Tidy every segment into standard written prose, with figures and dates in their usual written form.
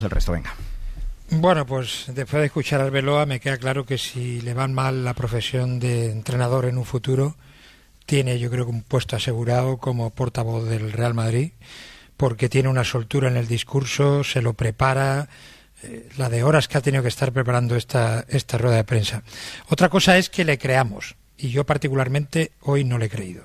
El resto, venga. Bueno, pues después de escuchar a Arbeloa me queda claro que si le va mal la profesión de entrenador en un futuro, tiene yo creo que un puesto asegurado como portavoz del Real Madrid, porque tiene una soltura en el discurso, se lo prepara, la de horas que ha tenido que estar preparando esta rueda de prensa. Otra cosa es que le creamos, y yo particularmente hoy no le he creído.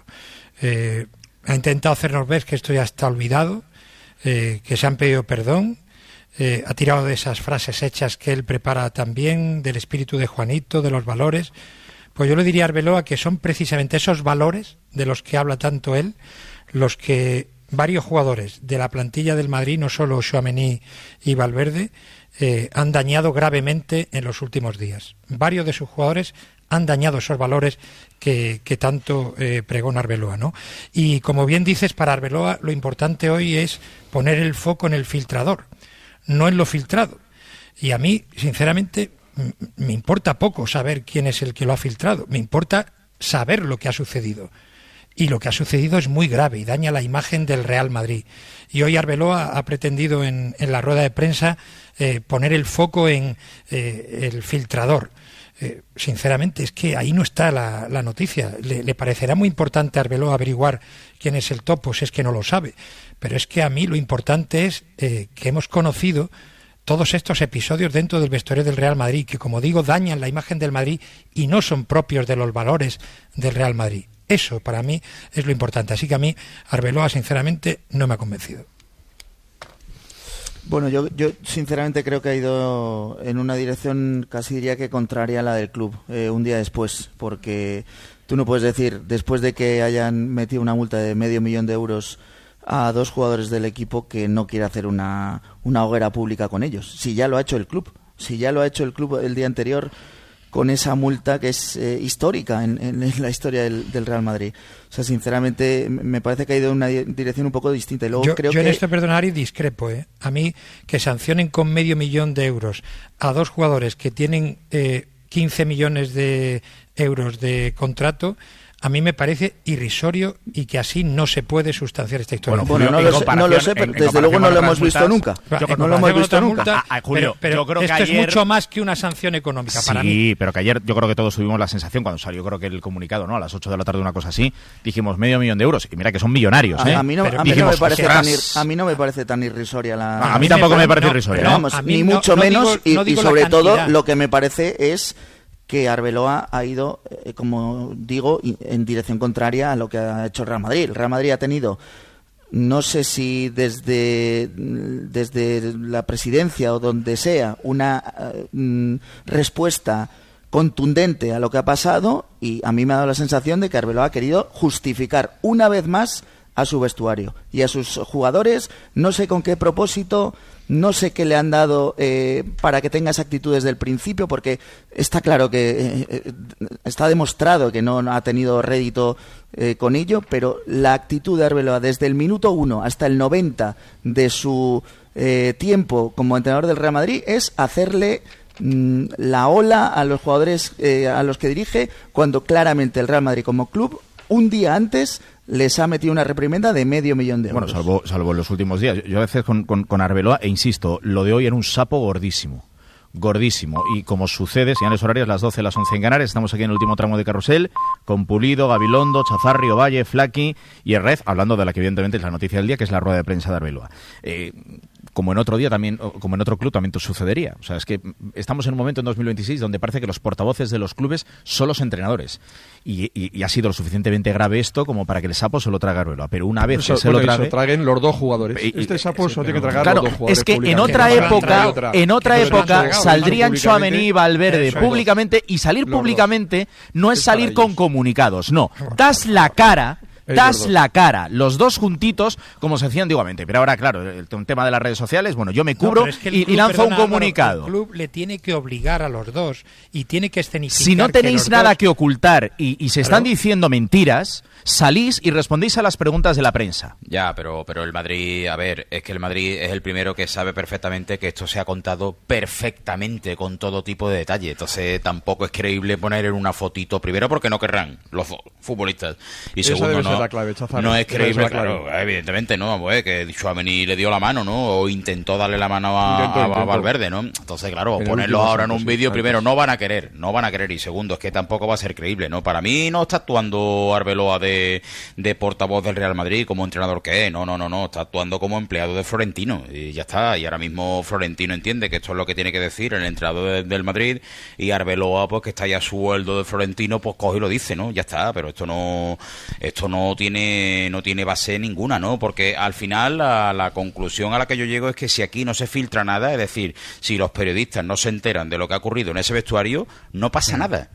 Ha intentado hacernos ver que esto ya está olvidado, que se han pedido perdón, ha tirado de esas frases hechas que él prepara también, del espíritu de Juanito, de los valores. Pues yo le diría a Arbeloa que son precisamente esos valores de los que habla tanto él, los que varios jugadores de la plantilla del Madrid, no solo Tchouaméni y Valverde, han dañado gravemente en los últimos días. Varios de sus jugadores han dañado esos valores que tanto pregona Arbeloa, ¿no? Y como bien dices, para Arbeloa lo importante hoy es poner el foco en el filtrador, no en lo filtrado. Y a mí, sinceramente, me importa poco saber quién es el que lo ha filtrado. Me importa saber lo que ha sucedido. Y lo que ha sucedido es muy grave y daña la imagen del Real Madrid. Y hoy Arbeloa ha pretendido en la rueda de prensa poner el foco en el filtrador. Sinceramente, es que ahí no está la noticia. Le parecerá muy importante a Arbeloa averiguar quién es el topo, si es que no lo sabe. Pero es que a mí lo importante es que hemos conocido todos estos episodios dentro del vestuario del Real Madrid, que, como digo, dañan la imagen del Madrid y no son propios de los valores del Real Madrid. Eso, para mí, es lo importante. Así que a mí, Arbeloa, sinceramente, no me ha convencido. Bueno, yo sinceramente creo que ha ido en una dirección casi diría que contraria a la del club un día después, porque tú no puedes decir, después de que hayan metido una multa de $500,000 a 2 jugadores del equipo, que no quiere hacer una hoguera pública con ellos. Si ya lo ha hecho el club, el día anterior con esa multa que es histórica en la historia del Real Madrid. O sea, sinceramente, me parece que ha ido en una dirección un poco distinta. Y luego yo en esto, perdonad, y discrepo. A mí, que sancionen con $500,000 a 2 jugadores que tienen 15 millones de euros de contrato, a mí me parece irrisorio y que así no se puede sustanciar esta historia. Bueno, no lo sé, pero desde luego no lo hemos visto nunca. No lo hemos visto nunca. Julio, pero yo creo esto que ayer es mucho más que una sanción económica para mí. Sí, pero que ayer yo creo que todos tuvimos la sensación cuando salió, creo que el comunicado, ¿no? A las 8 de la tarde, una cosa así, dijimos $500,000. Y mira que son millonarios, ¿eh? A mí no me parece tan irrisoria la... A mí tampoco me parece irrisoria. Pero vamos, ni mucho menos, y sobre todo lo que me parece es que Arbeloa ha ido, como digo, en dirección contraria a lo que ha hecho el Real Madrid. El Real Madrid ha tenido, no sé si desde la presidencia o donde sea, una respuesta contundente a lo que ha pasado, y a mí me ha dado la sensación de que Arbeloa ha querido justificar una vez más a su vestuario y a sus jugadores, no sé con qué propósito, no sé qué le han dado para que tenga esa actitud desde el principio, porque está claro que está demostrado que no ha tenido rédito con ello, pero la actitud de Arbeloa desde el minuto 1 hasta el 90 de su tiempo como entrenador del Real Madrid es hacerle la ola a los jugadores a los que dirige, cuando claramente el Real Madrid como club un día antes les ha metido una reprimenda de $500,000. Bueno, salvo en los últimos días. Yo a veces con Arbeloa, e insisto, lo de hoy era un sapo gordísimo. Y como sucede, señales horarias, las 12, las 11 en Canarias, estamos aquí en el último tramo de carrusel, con Pulido, Gabilondo, Chavarri, Ovalle, Flaqui y Herrez, hablando de la que evidentemente es la noticia del día, que es la rueda de prensa de Arbeloa. Como en otro día también, como en otro club también sucedería. O sea, es que estamos en un momento en 2026 donde parece que los portavoces de los clubes son los entrenadores. Y ha sido lo suficientemente grave esto como para que el sapo se lo trague a Arbeloa. Pero una vez que se lo trague... se traguen los 2 jugadores. Este sapo se lo tiene que tragar los 2 jugadores. Es que en otra época saldrían Tchouaméni y Valverde públicamente, y salir públicamente no es salir con comunicados, no. Das la cara... los 2 juntitos, como se hacía antiguamente. Pero ahora, claro, el tema de las redes sociales, bueno, yo me cubro y lanzo un comunicado. El club le tiene que obligar a los 2 y tiene que escenificar. Si no tenéis nada que ocultar y se están diciendo mentiras, salís y respondéis a las preguntas de la prensa. Ya, pero el Madrid, a ver, es que el Madrid es el primero que sabe perfectamente que esto se ha contado perfectamente con todo tipo de detalle. Entonces tampoco es creíble poner en una fotito, primero porque no querrán los futbolistas, y segundo no es creíble, claro, evidentemente, ¿no? Pues que Tchouaméni le dio la mano, ¿no? O intentó darle la mano a Valverde, ¿no? Entonces, claro, ponerlo ahora en un vídeo, primero, no van a querer, y segundo, es que tampoco va a ser creíble, ¿no? Para mí no está actuando Arbeloa de portavoz del Real Madrid como entrenador que es, no, está actuando como empleado de Florentino, y ya está, y ahora mismo Florentino entiende que esto es lo que tiene que decir el entrenador del Madrid, y Arbeloa, pues que está ya a sueldo de Florentino, pues coge y lo dice, ¿no? Ya está, pero esto no tiene base ninguna, ¿no? Porque al final la conclusión a la que yo llego es que si aquí no se filtra nada, es decir, si los periodistas no se enteran de lo que ha ocurrido en ese vestuario, no pasa nada.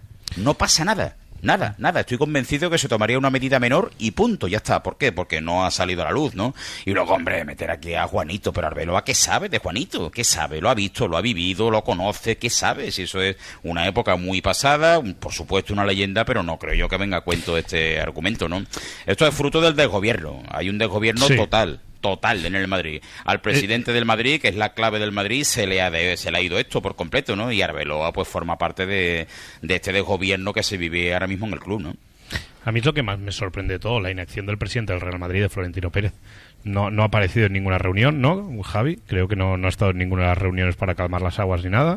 Nada. Estoy convencido que se tomaría una medida menor y punto, ya está. ¿Por qué? Porque no ha salido a la luz, ¿no? Y luego, hombre, meter aquí a Juanito, pero Arbeloa, ¿qué sabe de Juanito? ¿Qué sabe? Lo ha visto, lo ha vivido, lo conoce, ¿qué sabe? Si eso es una época muy pasada, por supuesto una leyenda, pero no creo yo que venga a cuento este argumento, ¿no? Esto es fruto del desgobierno. Hay un desgobierno total en el Madrid. Al presidente del Madrid, que es la clave del Madrid, se le ha ido esto por completo, ¿no? Y Arbeloa pues forma parte de este desgobierno que se vive ahora mismo en el club, ¿no? A mí es lo que más me sorprende de todo, la inacción del presidente del Real Madrid, de Florentino Pérez. No ha aparecido en ninguna reunión, ¿no, Javi? Creo que no ha estado en ninguna de las reuniones para calmar las aguas ni nada.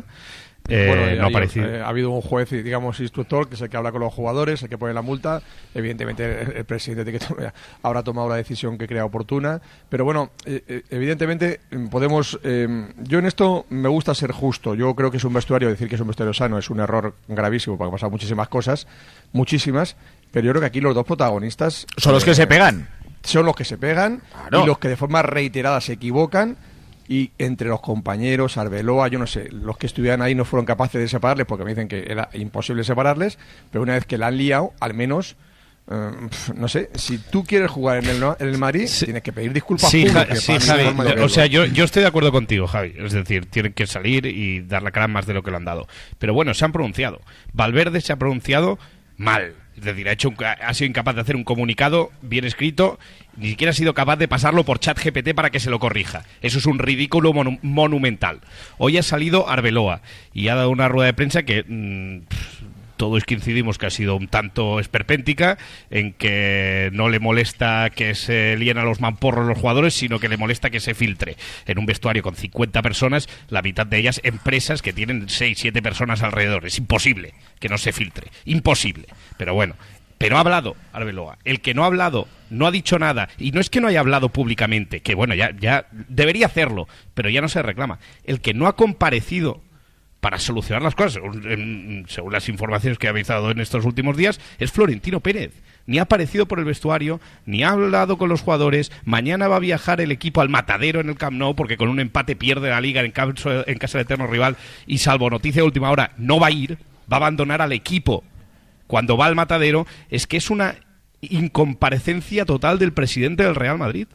No ha habido un juez, digamos, instructor, que es el que habla con los jugadores, el que pone la multa. Evidentemente el presidente habrá tomado la decisión que crea oportuna, pero bueno, evidentemente podemos, yo en esto me gusta ser justo. Yo creo que es un vestuario, decir que es un vestuario sano es un error gravísimo, porque han pasado muchísimas cosas, pero yo creo que aquí los dos protagonistas son los que se pegan, claro. Y los que de forma reiterada se equivocan. Y entre los compañeros, Arbeloa, yo no sé, los que estuvieran ahí no fueron capaces de separarles, porque me dicen que era imposible separarles, pero una vez que la han liado, al menos, no sé, si tú quieres jugar en el Madrid, tienes que pedir disculpas públicas. Sí, Javi, o sea, yo estoy de acuerdo contigo, Javi, es decir, tienen que salir y dar la cara más de lo que lo han dado. Pero bueno, se han pronunciado. Valverde se ha pronunciado mal. Es decir, ha sido incapaz de hacer un comunicado bien escrito, ni siquiera ha sido capaz de pasarlo por ChatGPT para que se lo corrija. Eso es un ridículo monumental. Hoy ha salido Arbeloa y ha dado una rueda de prensa que todos coincidimos que ha sido un tanto esperpéntica, en que no le molesta que se líen a los mamporros los jugadores, sino que le molesta que se filtre en un vestuario con 50 personas, la mitad de ellas empresas que tienen 6, 7 personas alrededor. Es imposible que no se filtre, imposible. Pero bueno, pero ha hablado Arbeloa. El que no ha hablado, no ha dicho nada, y no es que no haya hablado públicamente, que bueno, ya debería hacerlo, pero ya no se reclama. El que no ha comparecido para solucionar las cosas, según las informaciones que ha avisado en estos últimos días, es Florentino Pérez. Ni ha aparecido por el vestuario, ni ha hablado con los jugadores. Mañana va a viajar el equipo al Matadero en el Camp Nou, porque con un empate pierde la Liga en casa del eterno rival, y salvo noticia de última hora, no va a ir, va a abandonar al equipo cuando va al Matadero. Es que es una incomparecencia total del presidente del Real Madrid.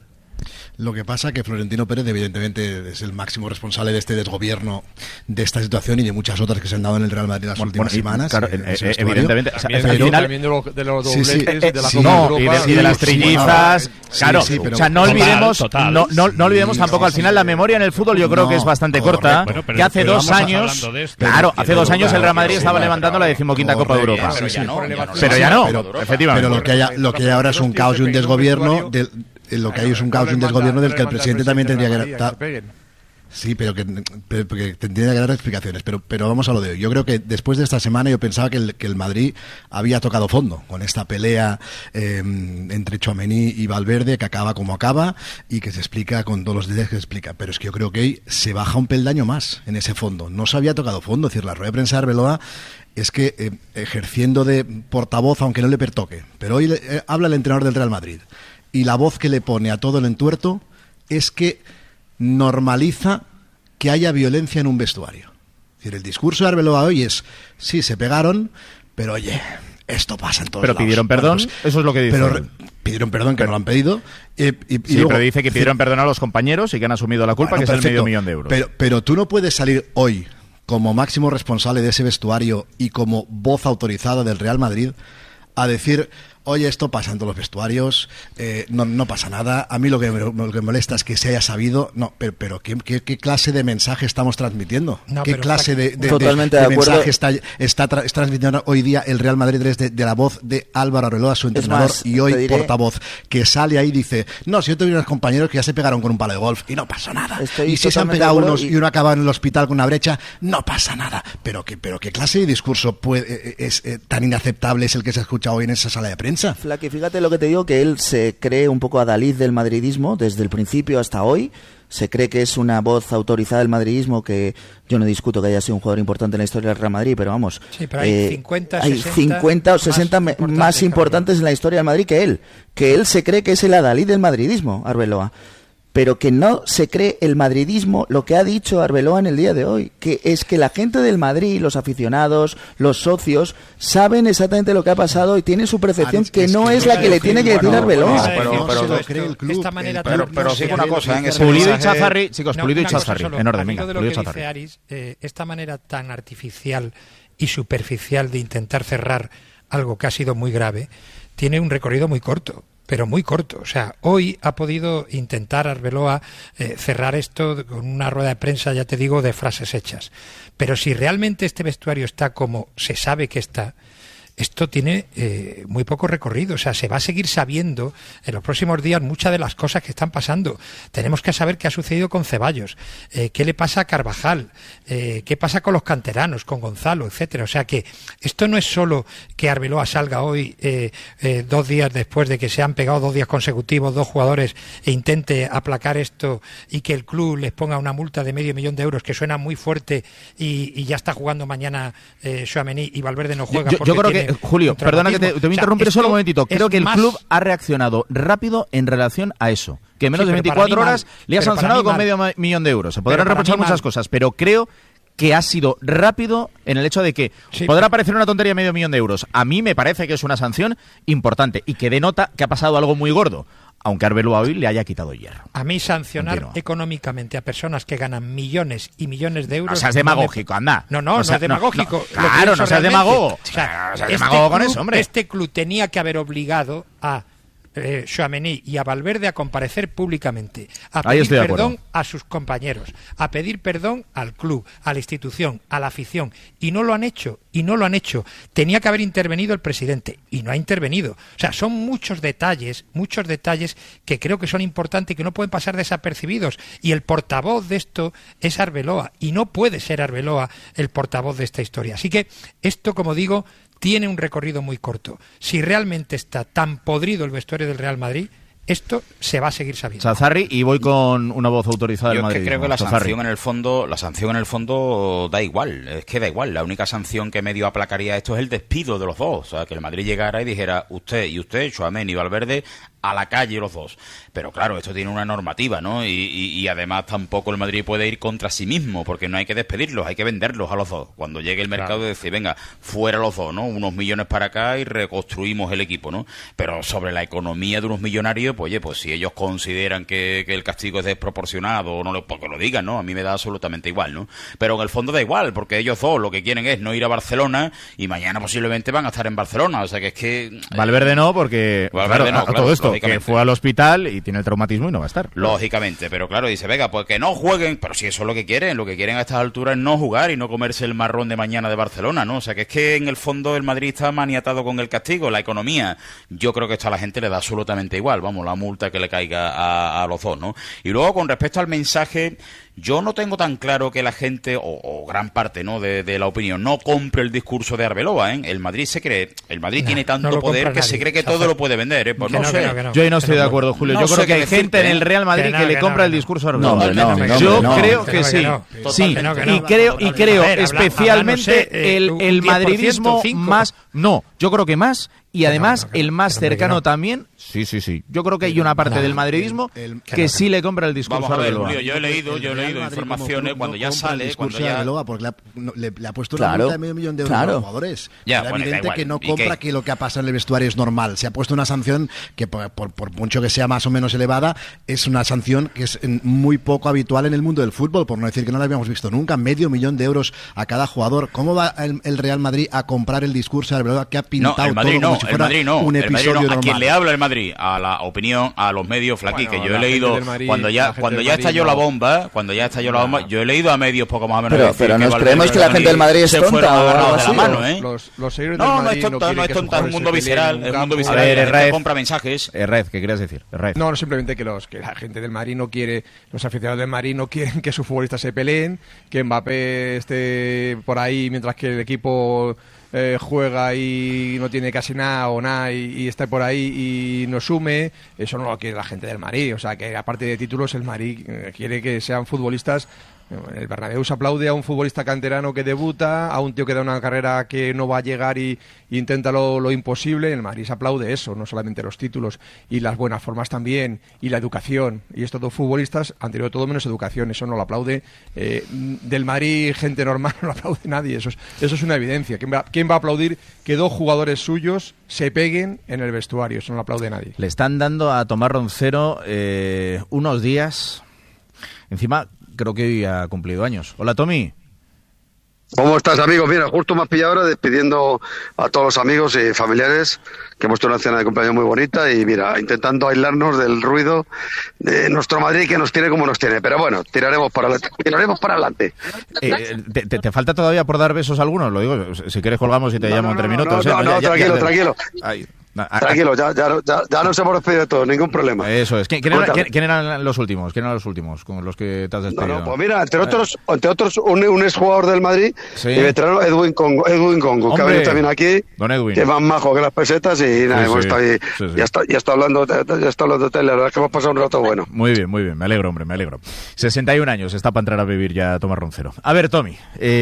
Lo que pasa que Florentino Pérez evidentemente es el máximo responsable de este desgobierno, de esta situación y de muchas otras que se han dado en el Real Madrid las últimas semanas. Claro, evidentemente. También de los dobletes y de la Copa de Europa y de las trillizas. Claro, o sea, no olvidemos tampoco al final la memoria en el fútbol. Yo creo que es bastante corta. Que hace 2 años, hace 2 años el Real Madrid estaba levantando la 15ª Copa de Europa. Pero ya no, efectivamente. Pero lo que hay ahora es un caos y un desgobierno lo que hay es un caos y un desgobierno del que el presidente también tendría que dar. Sí, pero que tendría que dar explicaciones. Pero vamos a lo de hoy. Yo creo que después de esta semana yo pensaba que el Madrid había tocado fondo con esta pelea entre Tchouaméni y Valverde, que acaba como acaba y que se explica con todos los detalles que se explica. Pero es que yo creo que hoy se baja un peldaño más en ese fondo. No se había tocado fondo. Es decir, la rueda de prensa de Arbeloa es que ejerciendo de portavoz, aunque no le pertoque, pero hoy habla el entrenador del Real Madrid. Y la voz que le pone a todo el entuerto es que normaliza que haya violencia en un vestuario. Es decir, el discurso de Arbeloa hoy es, sí, se pegaron, pero oye, esto pasa en todos lados. Pero pidieron perdón, pues, eso es lo que dice. Pero pidieron perdón, que no lo han pedido. Sí, luego, pero dice que pidieron perdón a los compañeros y que han asumido la culpa, que es el $500,000 de euros. Pero tú no puedes salir hoy como máximo responsable de ese vestuario y como voz autorizada del Real Madrid a decir, Oye, esto pasa en todos los vestuarios, no pasa nada. A mí lo que me molesta es que se haya sabido. No, pero ¿qué clase de mensaje estamos transmitiendo? ¿Qué clase de mensaje está transmitiendo hoy día el Real Madrid desde de la voz de Álvaro Arbeloa, su entrenador, y hoy portavoz, que sale ahí y dice, no, si yo tengo unos compañeros que ya se pegaron con un palo de golf y no pasó nada. Y si se han pegado unos y uno acaba en el hospital con una brecha, no pasa nada. Pero ¿qué clase de discurso es tan inaceptable es el que se ha escuchado hoy en esa sala de prensa? Flaque, fíjate lo que te digo, que él se cree un poco adalid del madridismo desde el principio hasta hoy. Se cree que es una voz autorizada del madridismo, que yo no discuto que haya sido un jugador importante en la historia del Real Madrid, pero vamos, sí, pero hay 50 o 60 más importantes en la historia del Madrid que él se cree que es el adalid del madridismo, Arbeloa. Pero que no se cree el madridismo, lo que ha dicho Arbeloa en el día de hoy, que es que la gente del Madrid, los aficionados, los socios, saben exactamente lo que ha pasado y tienen su percepción que no es la que le tiene que decir Arbeloa. Pero sí una cosa, Pulido y Chazarri, chicos, Pulido y Chazarri, en orden, venga, de lo que dice Aris, esta manera tan artificial y superficial de intentar cerrar algo que ha sido muy grave, tiene un recorrido muy corto. Pero muy corto. O sea, hoy ha podido intentar Arbeloa cerrar esto con una rueda de prensa, ya te digo, de frases hechas. Pero si realmente este vestuario está como se sabe que está, esto tiene muy poco recorrido. O sea, se va a seguir sabiendo en los próximos días muchas de las cosas que están pasando. Tenemos que saber qué ha sucedido con Ceballos, qué le pasa a Carvajal, qué pasa con los canteranos, con Gonzalo, etcétera. O sea que esto no es solo que Arbeloa salga hoy 2 días después de que se han pegado 2 días consecutivos 2 jugadores e intente aplacar esto y que el club les ponga una multa de $500,000 euros, que suena muy fuerte, y ya está jugando mañana Tchouaméni y Valverde no juega. Yo creo que Julio, perdona que te voy a interrumpir solo un momentito. Creo que el club ha reaccionado rápido en relación a eso. Que en menos de 24 horas le ha sancionado con $500,000 euros. Se podrán reprochar muchas cosas, pero creo que ha sido rápido en el hecho de que podrá parecer una tontería $500,000 euros. A mí me parece que es una sanción importante y que denota que ha pasado algo muy gordo. Aunque Arbeloa hoy le haya quitado hierro. A mí sancionar económicamente a personas que ganan millones y millones de euros... No seas demagógico, anda. No es demagógico. Claro, no seas demagogo. O sea, no seas demagogo con eso, hombre. Este club tenía que haber obligado a Tchouaméni y a Valverde a comparecer públicamente, a pedir perdón a sus compañeros, a pedir perdón al club, a la institución, a la afición, y no lo han hecho. Tenía que haber intervenido el presidente y no ha intervenido. O sea, son muchos detalles que creo que son importantes y que no pueden pasar desapercibidos, y el portavoz de esto es Arbeloa, y no puede ser Arbeloa el portavoz de esta historia. Así que esto, como digo, tiene un recorrido muy corto. Si realmente está tan podrido el vestuario del Real Madrid, esto se va a seguir sabiendo. Chazarri, y voy con una voz autorizada del Madrid. Yo creo que la sanción en el fondo da igual, es que da igual. La única sanción que medio aplacaría esto es el despido de los dos, o sea, que el Madrid llegara y dijera usted, Tchouaméni y Valverde, a la calle los dos. Pero claro, esto tiene una normativa, ¿no? Y además tampoco el Madrid puede ir contra sí mismo, porque no hay que despedirlos, hay que venderlos a los dos. Cuando llegue el mercado, decir, venga, fuera los dos, ¿no? Unos millones para acá y reconstruimos el equipo, ¿no? Pero sobre la economía de unos millonarios, pues, oye, pues si ellos consideran que el castigo es desproporcionado, o no, porque lo digan, ¿no? A mí me da absolutamente igual, ¿no? Pero en el fondo da igual, porque ellos dos lo que quieren es no ir a Barcelona, y mañana posiblemente van a estar en Barcelona, o sea que es que... Valverde no, porque... Valverde no, claro, todo esto, que fue al hospital y tiene el traumatismo y no va a estar. Lógicamente, pero claro, dice, venga, pues que no jueguen, pero si eso es lo que quieren a estas alturas es no jugar y no comerse el marrón de mañana de Barcelona, ¿no? O sea que es que en el fondo el Madrid está maniatado con el castigo, la economía. Yo creo que esto a la gente le da absolutamente igual, vamos, la multa que le caiga a los dos, ¿no? Y luego, con respecto al mensaje, yo no tengo tan claro que la gente, o gran parte, ¿no?, de la opinión, no compre el discurso de Arbeloa, ¿eh? El Madrid tiene tanto poder que se cree que todo lo puede vender, ¿eh? Pues no sé. Yo ahí no estoy de acuerdo, Julio. Yo creo que hay gente en el Real Madrid que le compra el discurso a Arbeloa. Yo creo que sí. Sí, y creo especialmente el madridismo más... No, yo creo que más... Y además, el más cercano también, sí. Yo creo que hay una parte del madridismo que sí le compra el discurso a Arbeloa. Julio, yo he leído informaciones cuando ya sale, cuando ya... Arbeloa, porque le ha puesto una multa de $500,000 euros a los jugadores. Ya, es evidente que no compra que lo que ha pasado en el vestuario es normal. Se ha puesto una sanción que, por mucho que sea más o menos elevada, es una sanción que es muy poco habitual en el mundo del fútbol, por no decir que no la habíamos visto nunca. $500,000 euros a cada jugador. ¿Cómo va el Real Madrid a comprar el discurso de Arbeloa, que pintado el Madrid todo como si fuera un episodio normal. ¿A quién le habla el Madrid? A la opinión, a los medios, Flaqui, que yo he leído cuando ya estalló la bomba, yo he leído a medios poco más o menos. Pero nos creemos que la gente del Madrid es tonta o algo así. Los seguidores del Madrid no es tonta, es un mundo visceral, que compra mensajes. Red, ¿qué querías decir? No, simplemente que la gente del Madrid no quiere, los aficionados del Madrid no quieren que sus futbolistas se peleen, que Mbappé esté por ahí mientras que el equipo juega y no tiene casi nada y está por ahí y no sume. Eso no lo quiere la gente del Madrid. O sea, que aparte de títulos, el Madrid quiere que sean futbolistas. El Bernabéu se aplaude a un futbolista canterano que debuta, a un tío que da una carrera que no va a llegar y intenta lo imposible. El Madrid se aplaude eso, no solamente los títulos y las buenas formas también, y la educación. Y estos dos futbolistas han tenido todo menos educación, eso no lo aplaude. Del Madrid, gente normal, no lo aplaude nadie, eso es una evidencia. ¿Quién va a aplaudir que dos jugadores suyos se peguen en el vestuario? Eso no lo aplaude nadie. Le están dando a Tomás Roncero unos días, encima creo que hoy ha cumplido años. Hola, Tommy. ¿Cómo estás, amigo? Mira, justo me has pillado ahora despidiendo a todos los amigos y familiares, que hemos tenido una cena de cumpleaños muy bonita y mira, intentando aislarnos del ruido de nuestro Madrid que nos tiene como nos tiene. Pero bueno, tiraremos para adelante. ¿Te falta todavía por dar besos a algunos? Lo digo, si quieres colgamos y te llamo en 3 minutos. Tranquilo. Tranquilo, ya nos hemos despedido de todos, ningún problema. Eso es. ¿Quién eran los últimos? ¿Quién eran los últimos con los que te has despedido? Pues mira, entre otros un exjugador del Madrid, y veterano Edwin Congo, que ha venido también aquí, que es más majo que las pesetas y nada, hemos estado ahí, ya está hablando de tele, la verdad es que hemos pasado un rato bueno. Muy bien, me alegro, hombre, me alegro. 61 años está para entrar a vivir ya Tomás Roncero. A ver, Tommy,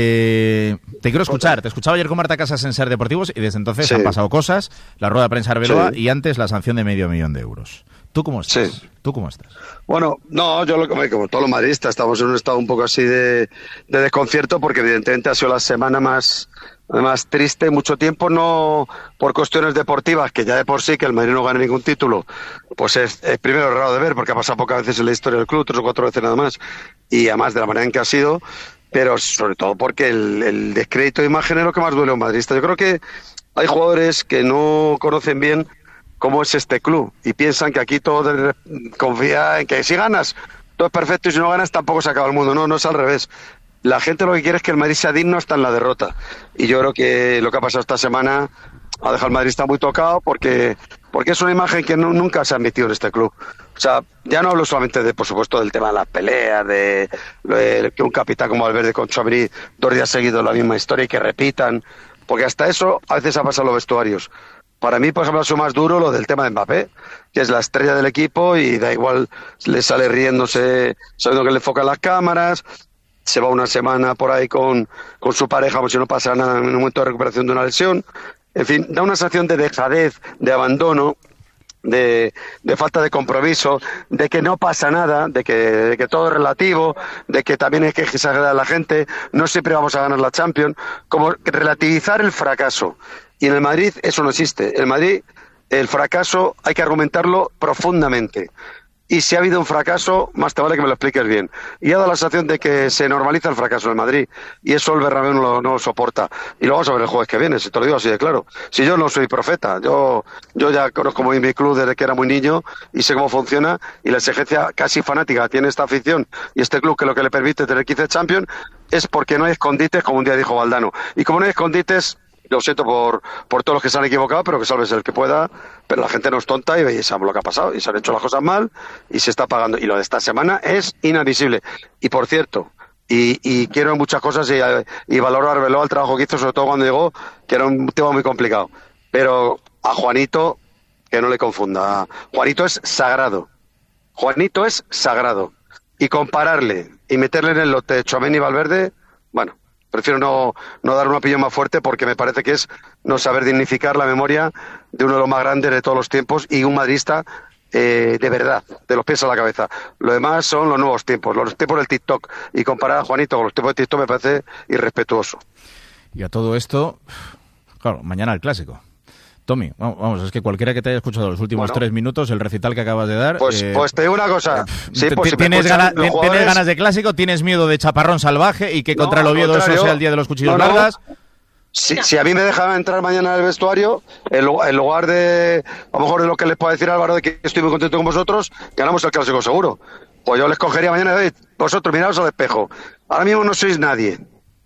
te quiero escuchar. Te escuchaba ayer con Marta Casas en Ser Deportivos y desde entonces han pasado cosas, la rueda de prensa Arbeloa y antes la sanción de $500,000 de euros. ¿Tú cómo estás? Sí. ¿Tú cómo estás? Bueno, no, yo como todos los madridistas estamos en un estado un poco así de desconcierto porque evidentemente ha sido la semana más triste mucho tiempo, no por cuestiones deportivas, que ya de por sí que el Madrid no gane ningún título, pues es primero raro de ver porque ha pasado pocas veces en la historia del club, 3 o 4 veces nada más, y además de la manera en que ha sido, pero sobre todo porque el descrédito de imagen es lo que más duele a un madridista. Yo creo que hay jugadores que no conocen bien cómo es este club y piensan que aquí todo confía en que si ganas todo es perfecto y si no ganas tampoco se acaba el mundo. No es al revés. La gente lo que quiere es que el Madrid sea digno hasta en la derrota, y yo creo que lo que ha pasado esta semana ha dejado al madridista muy tocado porque es una imagen que nunca se ha admitido en este club. O sea, ya no hablo solamente por supuesto del tema de las peleas, de que un capitán como Valverde con Tchouaméni 2 días seguidos la misma historia y que repitan, porque hasta eso a veces ha pasado en los vestuarios. Para mí, por ejemplo, ha sido más duro lo del tema de Mbappé, que es la estrella del equipo y da igual, le sale riéndose, sabiendo que le enfocan las cámaras, se va una semana por ahí con su pareja como si no pasara nada en un momento de recuperación de una lesión. En fin, da una sensación de dejadez, de abandono, de falta de compromiso, de que no pasa nada, de que todo es relativo, de que también hay que exagerar a la gente, no siempre vamos a ganar la Champions, como relativizar el fracaso. Y en el Madrid eso no existe. En el Madrid el fracaso hay que argumentarlo profundamente. Y si ha habido un fracaso, más te vale que me lo expliques bien. Y ha dado la sensación de que se normaliza el fracaso en el Madrid. Y eso el Bernabéu no lo soporta. Y lo vamos a ver el jueves que viene, si te lo digo así de claro. Si yo no soy profeta, yo ya conozco muy mi club desde que era muy niño y sé cómo funciona. Y la exigencia casi fanática tiene esta afición y este club, que lo que le permite tener 15 Champions es porque no hay escondites, como un día dijo Valdano. Y como no hay escondites, lo siento por todos los que se han equivocado, pero que salves el que pueda, pero la gente no es tonta y sabemos lo que ha pasado, y se han hecho las cosas mal y se está pagando, y lo de esta semana es inadmisible. Y por cierto, y quiero muchas cosas y valoro a Arbeloa el trabajo que hizo, sobre todo cuando llegó, que era un tema muy complicado, pero a Juanito, que no le confunda, Juanito es sagrado, y compararle y meterle en el lote de Tchouaméni y Valverde, bueno, prefiero no dar una opinión más fuerte porque me parece que es no saber dignificar la memoria de uno de los más grandes de todos los tiempos y un madridista de verdad, de los pies a la cabeza. Lo demás son los nuevos tiempos, los tiempos del TikTok, y comparar a Juanito con los tiempos de TikTok me parece irrespetuoso. Y a todo esto, claro, mañana el clásico. Tommy, vamos, es que cualquiera que te haya escuchado los últimos 3 minutos, el recital que acabas de dar... Pues te digo una cosa... Sí, pues ¿Tienes ganas de clásico? ¿Tienes miedo de chaparrón salvaje y que contra el Oviedo eso sea el día de los cuchillos largas? Si a mí me dejan entrar mañana al vestuario, en lugar de, a lo mejor de lo que les puedo decir Álvaro, de que estoy muy contento con vosotros, ganamos el clásico seguro. Pues yo les cogería mañana y vosotros miraos al espejo. Ahora mismo no sois nadie,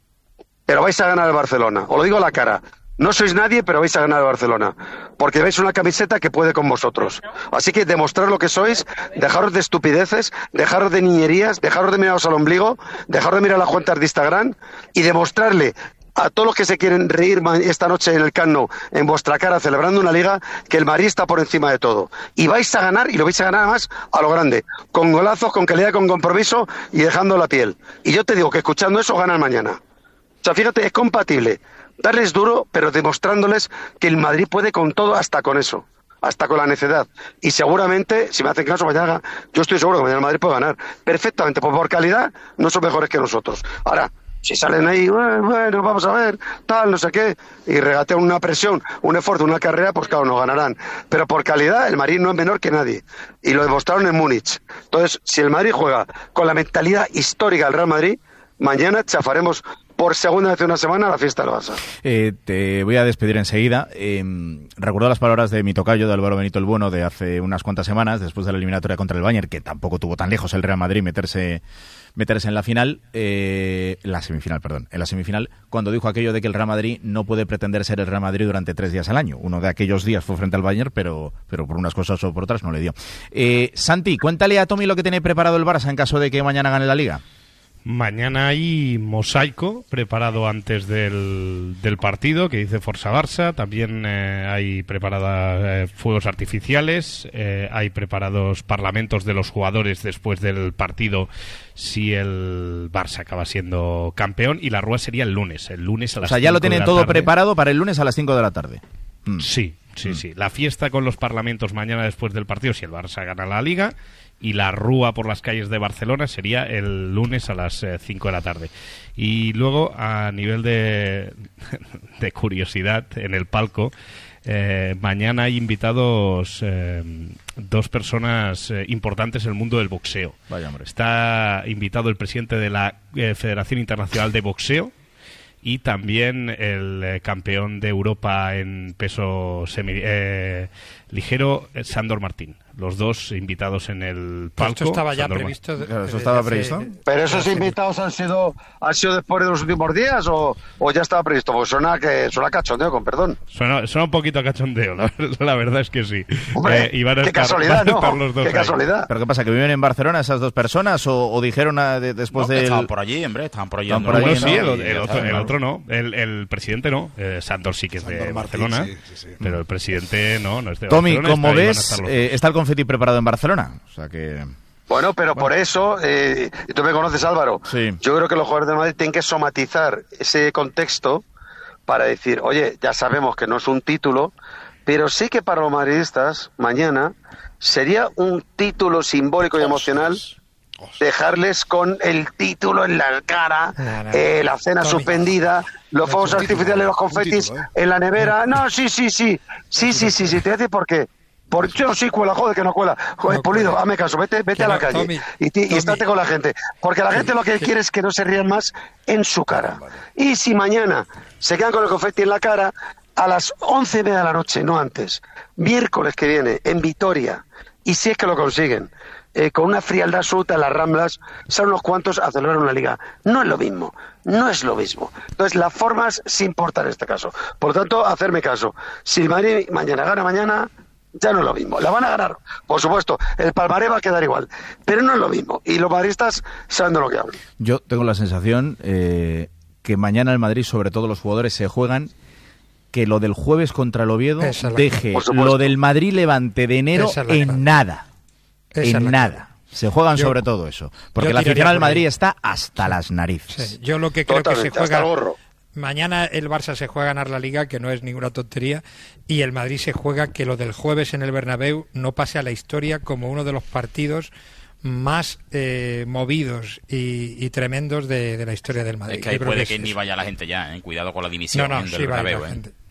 pero vais a ganar el Barcelona. Os lo digo a la cara. No sois nadie, pero vais a ganar el Barcelona. Porque veis una camiseta que puede con vosotros. Así que demostrar lo que sois, dejaros de estupideces, dejaros de niñerías, dejaros de miraros al ombligo, dejaros de mirar las cuentas de Instagram y demostrarle a todos los que se quieren reír esta noche en el Camp Nou, en vuestra cara, celebrando una liga, que el Madrid está por encima de todo. Y vais a ganar, y lo vais a ganar además a lo grande, con golazos, con calidad, con compromiso y dejando la piel. Y yo te digo que escuchando eso ganan mañana. O sea, fíjate, es compatible darles duro, pero demostrándoles que el Madrid puede con todo, hasta con eso, hasta con la necedad. Y seguramente, si me hacen caso mañana, yo estoy seguro que mañana el Madrid puede ganar perfectamente, pues por calidad no son mejores que nosotros. Ahora, si salen ahí, bueno, vamos a ver, tal, no sé qué, y regatean una presión, un esfuerzo, una carrera, pues claro, no ganarán. Pero por calidad, el Madrid no es menor que nadie. Y lo demostraron en Múnich. Entonces, si el Madrid juega con la mentalidad histórica del Real Madrid, mañana chafaremos por segunda vez en una semana la fiesta del Barça. Te voy a despedir enseguida. Recuerdo las palabras de mi tocayo, de Álvaro Benito el Bueno, de hace unas cuantas semanas, después de la eliminatoria contra el Bayern, que tampoco tuvo tan lejos el Real Madrid meterse en la final, en la semifinal, cuando dijo aquello de que el Real Madrid no puede pretender ser el Real Madrid durante 3 días al año. Uno de aquellos días fue frente al Bayern, pero por unas cosas o por otras no le dio. Santi, cuéntale a Tommy lo que tiene preparado el Barça en caso de que mañana gane la Liga. Mañana hay mosaico preparado antes del partido que dice Forza Barça. También hay preparadas fuegos artificiales, hay preparados parlamentos de los jugadores después del partido si el Barça acaba siendo campeón, y la rúa sería el lunes a las 5 de la tarde. O sea, ya lo tienen todo preparado para el lunes a las 5 de la tarde. Sí. La fiesta con los parlamentos mañana después del partido si el Barça gana la Liga, y la rúa por las calles de Barcelona sería el lunes a las 5 de la tarde. Y luego, a nivel de curiosidad, en el palco, mañana hay invitados 2 personas importantes en el mundo del boxeo. Vaya, hombre. Está invitado el presidente de la Federación Internacional de Boxeo, y también el campeón de Europa en peso ligero, Sándor Martín. Los 2 invitados en el palco. Esto estaba ya previsto. ¿Eso estaba previsto? ¿Pero esos invitados han sido después de los últimos días o ya estaba previsto? Pues suena cachondeo, con perdón. Suena un poquito a cachondeo, la verdad es que sí. Hombre, qué casualidad, ¿no? Qué casualidad. ¿Pero qué pasa, que viven en Barcelona esas 2 personas o dijeron después de...? Estaban por allí, hombre, estaban por allí. Bueno, sí, el otro no. El presidente no. Sándor sí que es de Barcelona, sí. Pero el presidente no es de Tommy, Barcelona. como ves, está el confeti preparado en Barcelona. O sea que... Bueno, pero por eso, y tú me conoces, Álvaro, sí. Yo creo que los jugadores de Madrid tienen que somatizar ese contexto para decir, oye, ya sabemos que no es un título, pero sí que para los madridistas, mañana, sería un título simbólico y emocional dejarles con el título en la cara, la cena suspendida, los fuegos artificiales, los confetis en la nevera. No, sí. Te voy a decir por qué. Porque yo sí cuela, joder, que no cuela. Joder, no, Pulido, hazme caso, vete a la calle Tommy, y estate con la gente. Porque la gente lo que quiere es que no se rían más en su cara. Y si mañana se quedan con el confeti en la cara, a las 11:30 de la noche, no antes, miércoles que viene, en Vitoria, y si es que lo consiguen, con una frialdad absoluta en las Ramblas, son unos cuantos a celebrar una liga. No es lo mismo. Entonces, las formas sí importan en este caso. Por lo tanto, hacerme caso. Si el Madrid mañana gana, ya no es lo mismo. La van a ganar, por supuesto. El palmarés va a quedar igual. Pero no es lo mismo. Y los madridistas saben de lo que hablan. Yo tengo la sensación que mañana el Madrid, sobre todo los jugadores, se juegan que lo del jueves contra el Oviedo deje lo del Madrid-Levante de enero en nada. En nada. Se juegan sobre todo eso. Porque la afición al Madrid está hasta las narices. Sí, yo lo que creo que se juega... Mañana el Barça se juega a ganar la Liga, que no es ninguna tontería, y el Madrid se juega que lo del jueves en el Bernabéu no pase a la historia como uno de los partidos más movidos y tremendos de la historia del Madrid. Es que ahí puede que ni vaya la gente ya, cuidado con la dimisión del Bernabéu.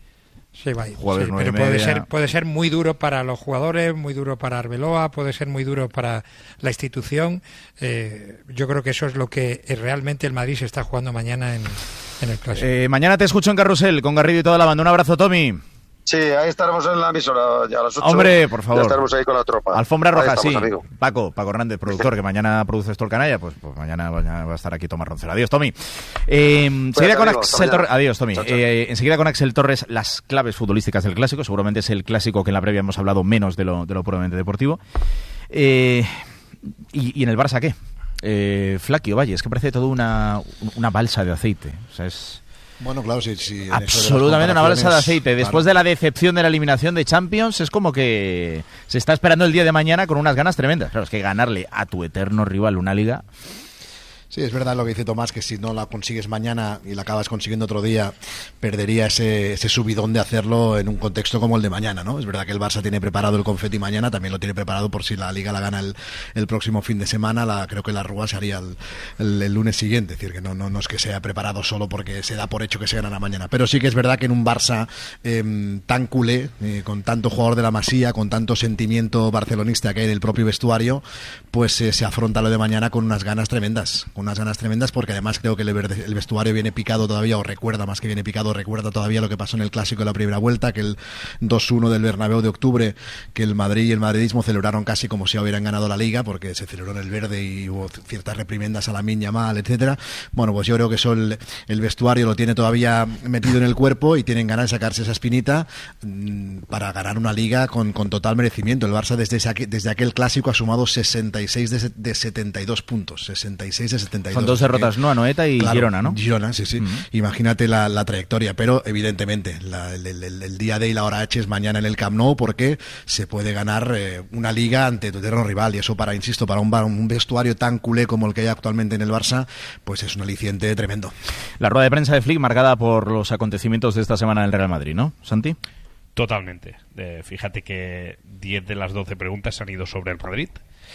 Sí, va a ir. Pero puede ser muy duro para los jugadores, muy duro para Arbeloa, puede ser muy duro para la institución. Yo creo que eso es lo que realmente el Madrid se está jugando mañana en el Clásico. Mañana te escucho en Carrusel con Garrido y toda la banda. Un abrazo, Tommy. Sí, ahí estaremos en la emisora ya a las 8. Hombre, por favor. Ya estaremos ahí con la tropa. Alfombra roja, estamos, sí. Amigo. Paco Hernández, productor, que mañana produce esto el canalla, pues mañana va a estar aquí Tomás Roncero. Adiós, Tommy. Enseguida con Axel Torres. Adiós, Tommy. Enseguida con Axel Torres, las claves futbolísticas del Clásico. Seguramente es el Clásico que en la previa hemos hablado menos de lo puramente deportivo. ¿Y en el Barça qué? Flaquio, Valle, es que parece todo una balsa de aceite. O sea, es... Bueno, claro, sí. Absolutamente una balsa de aceite. Después de la decepción de la eliminación de Champions, es como que se está esperando el día de mañana con unas ganas tremendas. Claro, es que ganarle a tu eterno rival una liga... Sí, es verdad lo que dice Tomás, que si no la consigues mañana y la acabas consiguiendo otro día, perdería ese subidón de hacerlo en un contexto como el de mañana, ¿no? Es verdad que el Barça tiene preparado el confeti mañana, también lo tiene preparado por si la Liga la gana el próximo fin de semana. Creo que la Rúa se haría el lunes siguiente, es decir, que no es que sea preparado solo porque se da por hecho que se ganará mañana. Pero sí que es verdad que en un Barça tan culé, con tanto jugador de la Masía, con tanto sentimiento barcelonista que hay en el propio vestuario, pues se afronta lo de mañana con unas ganas tremendas, porque además creo que el vestuario viene picado todavía, o recuerda todavía lo que pasó en el Clásico de la primera vuelta, que el 2-1 del Bernabéu de octubre, que el Madrid y el madridismo celebraron casi como si hubieran ganado la Liga, porque se celebró en el verde y hubo ciertas reprimendas a Lamine Yamal, etcétera. Bueno, pues yo creo que eso el vestuario lo tiene todavía metido en el cuerpo y tienen ganas de sacarse esa espinita para ganar una Liga con total merecimiento. El Barça desde aquel Clásico ha sumado 66 de 72 puntos, 66 de 72. Con 2 derrotas, ¿no? Anoeta y claro, Girona, ¿no? Girona, sí. Imagínate la trayectoria, pero evidentemente el día D y la hora H es mañana en el Camp Nou, porque se puede ganar una Liga ante tu eterno rival, y eso para un vestuario tan culé como el que hay actualmente en el Barça, pues es un aliciente tremendo. La rueda de prensa de Flick marcada por los acontecimientos de esta semana en el Real Madrid, ¿no, Santi? Totalmente. Fíjate que 10 de las 12 preguntas han ido sobre el Madrid.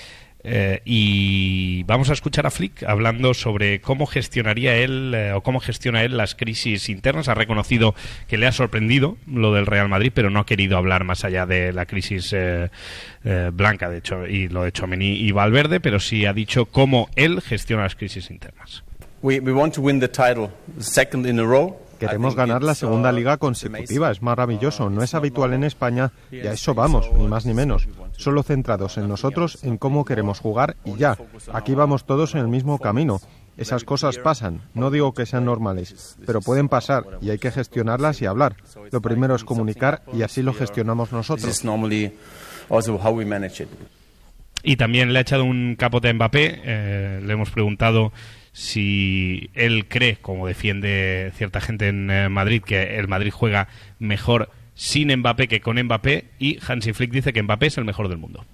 Y vamos a escuchar a Flick hablando sobre cómo gestionaría él o cómo gestiona él las crisis internas. Ha reconocido que le ha sorprendido lo del Real Madrid, pero no ha querido hablar más allá de la crisis blanca, de hecho, y lo de Tchouaméni y Valverde, pero sí ha dicho cómo él gestiona las crisis internas. We want to win the title, second in a row. Queremos ganar la segunda liga consecutiva, es maravilloso, no es habitual en España y a eso vamos, ni más ni menos. Solo centrados en nosotros, en cómo queremos jugar y ya. Aquí vamos todos en el mismo camino. Esas cosas pasan, no digo que sean normales, pero pueden pasar y hay que gestionarlas y hablar. Lo primero es comunicar y así lo gestionamos nosotros. Y también le ha echado un capote a Mbappé, le hemos preguntado si él cree, como defiende cierta gente en Madrid, que el Madrid juega mejor sin Mbappé que con Mbappé, y Hansi Flick dice que Mbappé es el mejor del mundo.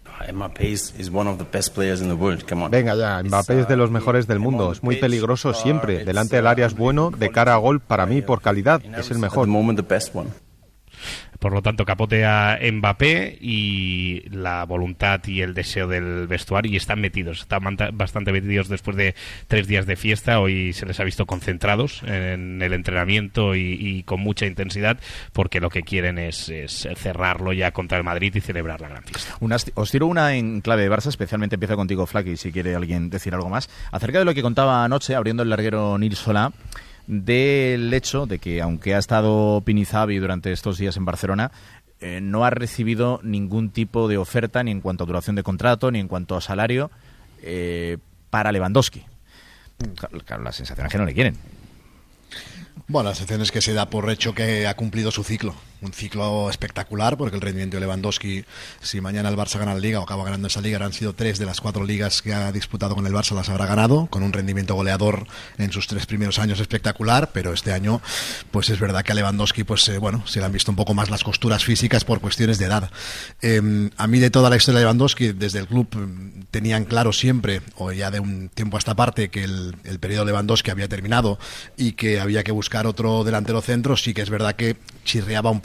Venga ya, Mbappé es de los mejores del mundo, es muy peligroso siempre, delante del área es bueno, de cara a gol para mí por calidad es el mejor. Por lo tanto, capote a Mbappé y la voluntad y el deseo del vestuario, y están bastante metidos después de 3 días de fiesta. Hoy se les ha visto concentrados en el entrenamiento y con mucha intensidad, porque lo que quieren es cerrarlo ya contra el Madrid y celebrar la gran fiesta. Os tiro una en clave de Barça, especialmente empieza contigo, Flaky, si quiere alguien decir algo más, acerca de lo que contaba anoche, abriendo el larguero Nils Solá, del hecho de que, aunque ha estado Pinizabi durante estos días en Barcelona, no ha recibido ningún tipo de oferta, ni en cuanto a duración de contrato, ni en cuanto a salario, para Lewandowski. Claro, la sensación es que no le quieren. Bueno, la sensación es que se da por hecho que ha cumplido su ciclo. Un ciclo espectacular, porque el rendimiento de Lewandowski, si mañana el Barça gana la Liga o acaba ganando esa Liga, han sido 3 de las 4 ligas que ha disputado con el Barça, las habrá ganado, con un rendimiento goleador en sus 3 primeros años espectacular, pero este año pues es verdad que a Lewandowski se le han visto un poco más las costuras físicas por cuestiones de edad. A mí, de toda la historia de Lewandowski, desde el club tenían claro siempre, o ya de un tiempo a esta parte, que el periodo Lewandowski había terminado y que había que buscar otro delantero centro. Sí que es verdad que chirriaba un poco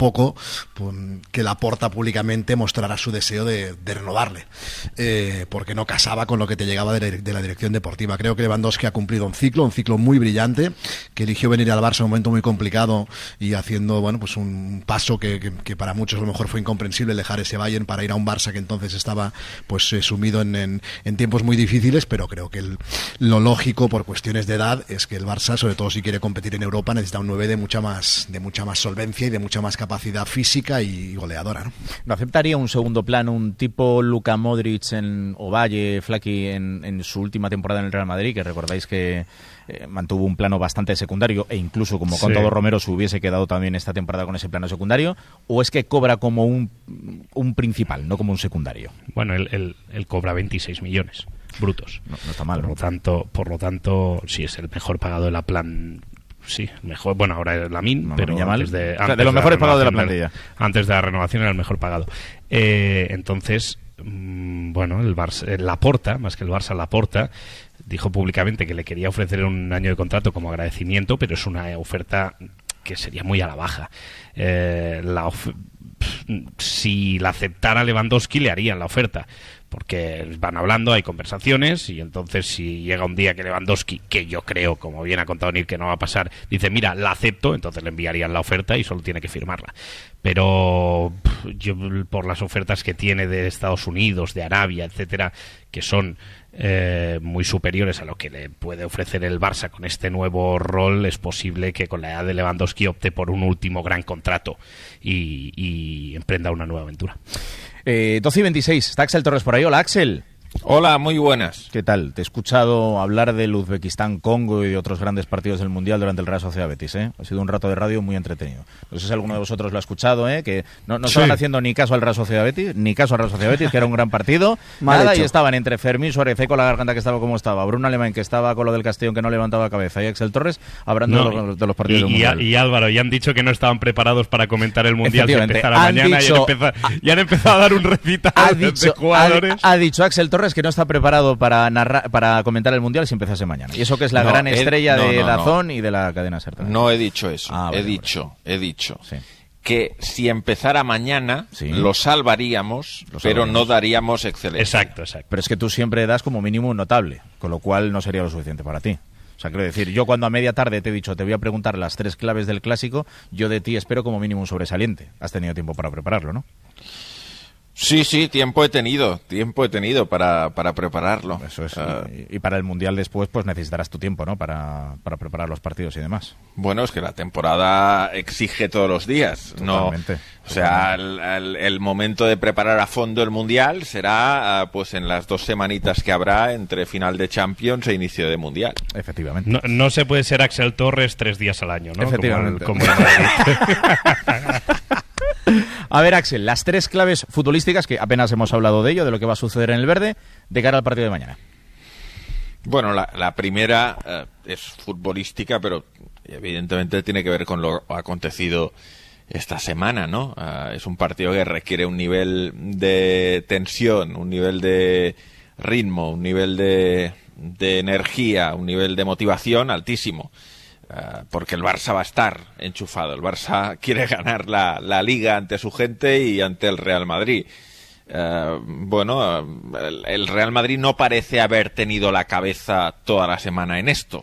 poco pues, que Laporta públicamente mostrara su deseo de renovarle, porque no casaba con lo que te llegaba de la dirección deportiva. Creo que Lewandowski ha cumplido un ciclo muy brillante, que eligió venir al Barça en un momento muy complicado y haciendo pues un paso que para muchos a lo mejor fue incomprensible, dejar ese Bayern para ir a un Barça que entonces estaba sumido en tiempos muy difíciles, pero creo que lo lógico por cuestiones de edad es que el Barça, sobre todo si quiere competir en Europa, necesita un 9 de mucha más solvencia y de mucha más capacidad física y goleadora, ¿no? ¿No aceptaría un segundo plano un tipo Luka Modric o Valle, Flaki en su última temporada en el Real Madrid, que recordáis que mantuvo un plano bastante secundario e incluso como con todo Romero se hubiese quedado también esta temporada con ese plano secundario, o es que cobra como un principal, no como un secundario? Bueno, él cobra 26 millones brutos. No está mal. Por lo tanto, sí es el mejor pagado de la plan. Sí, mejor. Bueno, ahora es Lamine, pero antes de los mejores pagados de la plantilla. Antes de la renovación era el mejor pagado. Entonces, bueno, el Barça, Laporta, más que el Barça, Laporta dijo públicamente que le quería ofrecer un año de contrato como agradecimiento, pero es una oferta que sería muy a la baja. Si la aceptara Lewandowski, le harían la oferta, porque van hablando, hay conversaciones, y entonces si llega un día que Lewandowski, que yo creo, como bien ha contado Nir, que no va a pasar, dice, mira, la acepto, entonces le enviarían la oferta y solo tiene que firmarla. Pero yo, por las ofertas que tiene de Estados Unidos, de Arabia, etcétera, que son muy superiores a lo que le puede ofrecer el Barça con este nuevo rol, es posible que con la edad de Lewandowski opte por un último gran contrato y emprenda una nueva aventura. 12:26, está Axel Torres por ahí. Hola, Axel. Hola, muy buenas. ¿Qué tal? Te he escuchado hablar del Uzbekistán-Congo y de otros grandes partidos del Mundial durante el Real Sociedad Betis, ¿eh? Ha sido un rato de radio muy entretenido. No sé si alguno de vosotros lo ha escuchado, que no estaban haciendo ni caso al Real Sociedad Betis, que era un gran partido. Nada, y estaban entre Fermín Suárez con la garganta que estaba como estaba, Bruno Alemán que estaba con lo del Castellón que no levantaba cabeza, y Axel Torres hablando de los partidos del Mundial. Y Álvaro, ya han dicho que no estaban preparados para comentar el Mundial si empezara mañana, y han empezado a dar un recital de jugadores. Ha dicho Axel Torres que no está preparado para comentar el Mundial si empezase mañana. Y eso que es la gran estrella de DAZN y de la cadena SER. No he dicho eso. He dicho sí, que si empezara mañana lo salvaríamos, pero no daríamos excelencia. Exacto. Pero es que tú siempre das como mínimo un notable, con lo cual no sería lo suficiente para ti. O sea, quiero decir, yo cuando a media tarde te he dicho te voy a preguntar las 3 claves del Clásico, yo de ti espero como mínimo un sobresaliente. Has tenido tiempo para prepararlo, ¿no? Sí, tiempo he tenido para prepararlo. Eso es. Y para el Mundial después, pues necesitarás tu tiempo, ¿no? Para preparar los partidos y demás. Bueno, es que la temporada exige todos los días. Totalmente. O sea, el momento de preparar a fondo el Mundial será pues en las 2 semanitas que habrá entre final de Champions e inicio de Mundial. Efectivamente. No se puede ser Axel Torres 3 días al año, ¿no? Efectivamente. Como A ver, Axel, las 3 claves futbolísticas, que apenas hemos hablado de ello, de lo que va a suceder en el verde, de cara al partido de mañana. Bueno, la primera es futbolística, pero evidentemente tiene que ver con lo acontecido esta semana, ¿no? Es un partido que requiere un nivel de tensión, un nivel de ritmo, un nivel de energía, un nivel de motivación altísimo. Porque el Barça va a estar enchufado. El Barça quiere ganar la Liga ante su gente y ante el Real Madrid. El Real Madrid no parece haber tenido la cabeza toda la semana en esto.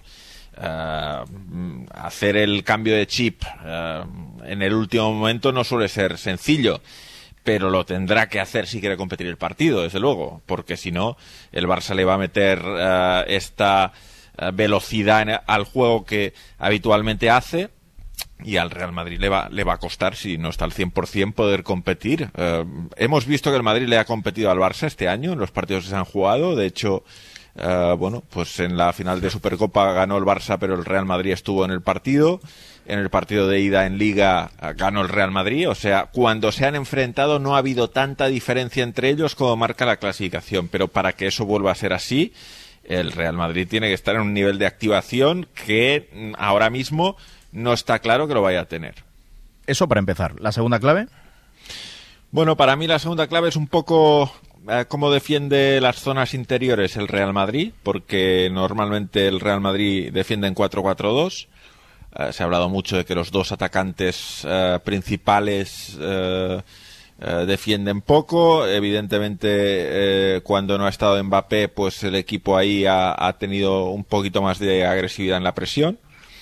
Hacer el cambio de chip en el último momento no suele ser sencillo, pero lo tendrá que hacer si quiere competir el partido, desde luego, porque si no, el Barça le va a meter esta velocidad al juego que habitualmente hace, y al Real Madrid le va a costar, si no está al 100%, poder competir. Hemos visto que el Madrid le ha competido al Barça este año en los partidos que se han jugado. De hecho, pues en la final de Supercopa ganó el Barça, pero el Real Madrid estuvo en el partido. En el partido de ida en Liga ganó el Real Madrid. O sea, cuando se han enfrentado no ha habido tanta diferencia entre ellos como marca la clasificación. Pero para que eso vuelva a ser así, el Real Madrid tiene que estar en un nivel de activación que ahora mismo no está claro que lo vaya a tener. Eso para empezar. ¿La segunda clave? Bueno, para mí la segunda clave es un poco cómo defiende las zonas interiores el Real Madrid, porque normalmente el Real Madrid defiende en 4-4-2. se ha hablado mucho de que los dos atacantes principales defienden poco. Evidentemente, cuando no ha estado Mbappé, pues el equipo ahí ha tenido un poquito más de agresividad en la presión,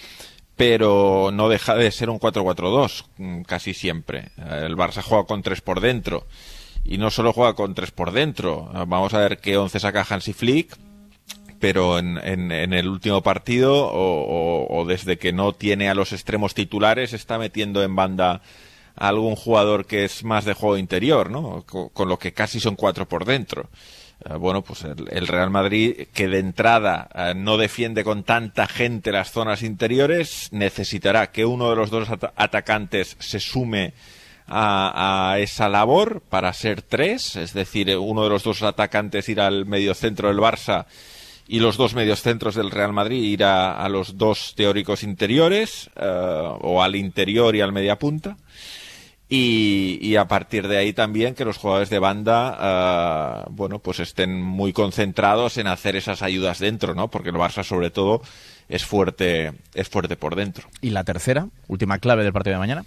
pero no deja de ser un 4-4-2 casi siempre. El Barça juega con 3 por dentro, y no solo juega con 3 por dentro. Vamos a ver qué 11 saca Hansi Flick, pero en el último partido o desde que no tiene a los extremos titulares, está metiendo en banda a algún jugador que es más de juego interior, ¿no? Con lo que casi son 4 por dentro. Bueno, pues el Real Madrid, que de entrada no defiende con tanta gente las zonas interiores, necesitará que uno de los dos atacantes se sume a esa labor para ser 3, es decir, uno de los dos atacantes ir al mediocentro del Barça y los dos mediocentros del Real Madrid ir a los dos teóricos interiores, o al interior y al mediapunta. Y a partir de ahí también que los jugadores de banda bueno, pues estén muy concentrados en hacer esas ayudas dentro, ¿no? Porque el Barça sobre todo es fuerte por dentro. ¿Y la tercera, última clave del partido de mañana?